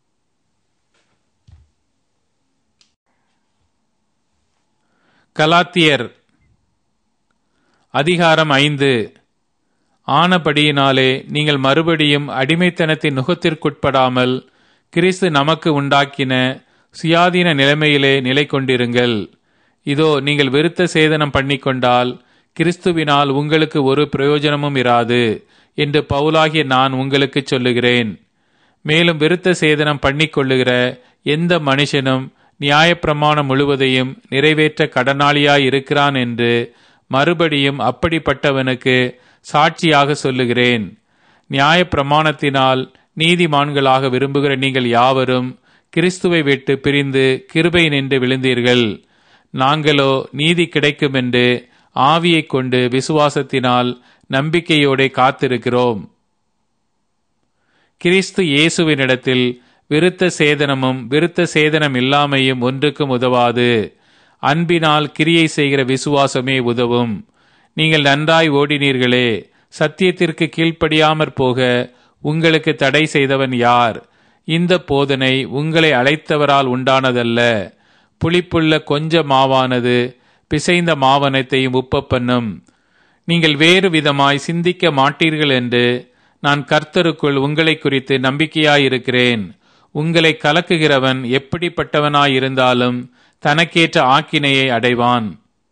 Speaker 1: கலாத்தியர் அதிகாரம் 5. ஆனபடியினாலே நீங்கள் மறுபடியும் அடிமைத்தனத்தின் நுகத்திற்குட்படாமல் கிறிஸ்து நமக்கு உண்டாக்கின சுயாதீன நிலைமையிலே நிலை கொண்டிருங்கள். இதோ, நீங்கள் விருத்த சேதனம் பண்ணிக்கொண்டால் கிறிஸ்துவினால் உங்களுக்கு ஒரு பிரயோஜனமும் இராது என்று பவுலாகிய நான் உங்களுக்கு சொல்லுகிறேன். மேலும் விருத்த சேதனம் பண்ணிக்கொள்ளுகிற எந்த மனுஷனும் நியாயப்பிரமாணம் முழுவதையும் நிறைவேற்ற கடனாளியாய் இருக்கிறான் என்று மறுபடியும் அப்படிப்பட்டவனுக்கு சாட்சியாக சொல்லுகிறேன். நியாயப்பிரமாணத்தினால் நீதிமான்களாக விரும்புகிற நீங்கள் யாவரும் கிறிஸ்துவை விட்டு பிரிந்து கிருபை நின்று விழுந்தீர்கள். நாங்களோ நீதி கிடைக்கும் என்று ஆவியைக் கொண்டு விசுவாசத்தினால் நம்பிக்கையோടെ காத்திருக்கிறோம். கிறிஸ்து இயேசுவினிடத்தில் விருத்த சேதனமும் விருத்த சேதனம் இல்லாமையும் ஒன்றுக்கும் உதவாது. அன்பினால் கிரியை செய்கிற விசுவாசமே உதவும். நீங்கள் நன்றாய் ஓடினீர்களே. சத்தியத்திற்கு கீழ்ப்படியாமற் போக உங்களுக்கு தடை செய்தவன் யார்? இந்த போதனை உங்களை அழைத்தவரால் உண்டானதல்ல. புளிப்புள்ள கொஞ்ச மாவானது பிசைந்த மாவனத்தையும் உப்ப பண்ணும். நீங்கள் வேறு விதமாய் சிந்திக்க மாட்டீர்கள் என்று நான் கர்த்தருக்குள் உங்களை குறித்து நம்பிக்கையாயிருக்கிறேன். உங்களை கலக்குகிறவன் எப்படிப்பட்டவனாயிருந்தாலும் தனக்கேற்ற ஆக்கினையை அடைவான்.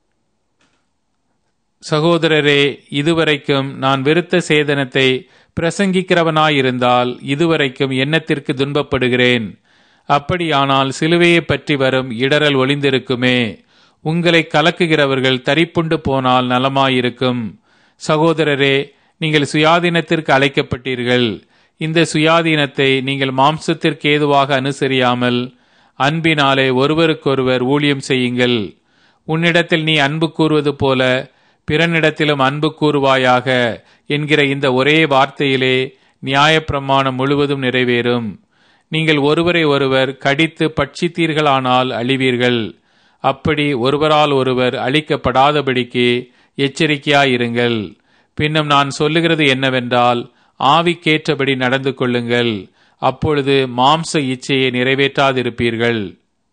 Speaker 1: சகோதரரே, இதுவரைக்கும் நான் விருத்த சேதனத்தை பிரசங்கிக்கிறவனாயிருந்தால் இதுவரைக்கும் என்னத்திற்கு துன்பப்படுகிறேன்? அப்படியானால் சிலுவையை பற்றி வரும் இடரல் ஒளிந்திருக்குமே. உங்களை கலக்குகிறவர்கள் தரிப்புண்டு போனால் நலமாயிருக்கும். சகோதரரே, நீங்கள் சுயாதீனத்திற்கு அழைக்கப்பட்டீர்கள். இந்த சுயாதீனத்தை நீங்கள் மாம்சத்திற்கு ஏதுவாக அனுசரியாமல் அன்பினாலே ஒருவருக்கொருவர் ஊழியம் செய்யுங்கள். உன்னிடத்தில் நீ அன்பு கூறுவது போல பிறனிடத்திலும் அன்பு கூறுவாயாக என்கிற இந்த ஒரே வார்த்தையிலே நியாயப்பிரமாணம் முழுவதும் நிறைவேறும். நீங்கள் ஒருவரை ஒருவர் கடித்து பட்சித்தீர்களானால் அழிவீர்கள். அப்படி ஒருவரால் ஒருவர் அழிக்கப்படாதபடிக்கு எச்சரிக்கையாயிருங்கள். பின்னும் நான் சொல்லுகிறது என்னவென்றால், ஆவிக்கேற்றபடி நடந்து கொள்ளுங்கள். அப்பொழுது மாம்ச இச்சையை நிறைவேற்றாதிருப்பீர்கள்.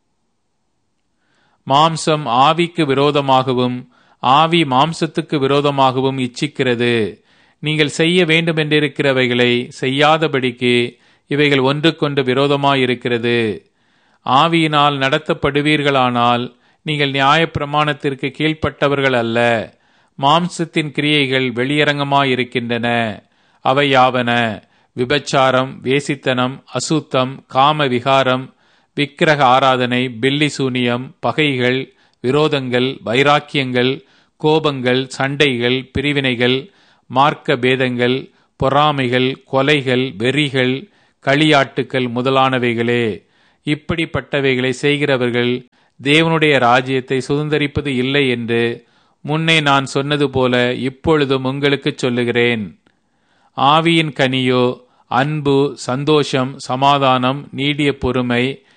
Speaker 1: மாம்சம் ஆவிக்கு விரோதமாகவும் ஆவி மாம்சத்துக்கு விரோதமாகவும் இச்சிக்கிறது. நீங்கள் செய்ய வேண்டுமென்றிருக்கிறவைகளை செய்யாதபடிக்கு இவைகள் ஒன்றுக்கொன்று விரோதமாயிருக்கிறது. ஆவியினால் நடத்தப்படுவீர்களானால் நீங்கள் நியாயப்பிரமாணத்திற்கு கீழ்ப்பட்டவர்கள் அல்ல. மாம்சத்தின் கிரியைகள் வெளியரங்கமாயிருக்கின்றன. அவை யாவன: விபச்சாரம், வேசித்தனம், அசுத்தம், காம விகாரம், விக்கிரக ஆராதனை, பில்லி சூனியம், பகைகள், விரோதங்கள், வைராக்கியங்கள், கோபங்கள், சண்டைகள், பிரிவினைகள், மார்க்க பேதங்கள், பொறாமைகள், கொலைகள், வெறிகள், களியாட்டுக்கள் முதலானவைகளே. இப்படிப்பட்டவைகளை செய்கிறவர்கள் தேவனுடைய ராஜ்யத்தை சுதந்தரிப்பது இல்லை என்று முன்னே நான் சொன்னது போல இப்பொழுதும் உங்களுக்குச் சொல்லுகிறேன். ஆவியின் கனியோ அன்பு, சந்தோஷம், சமாதானம், நீடிய பொறுமை,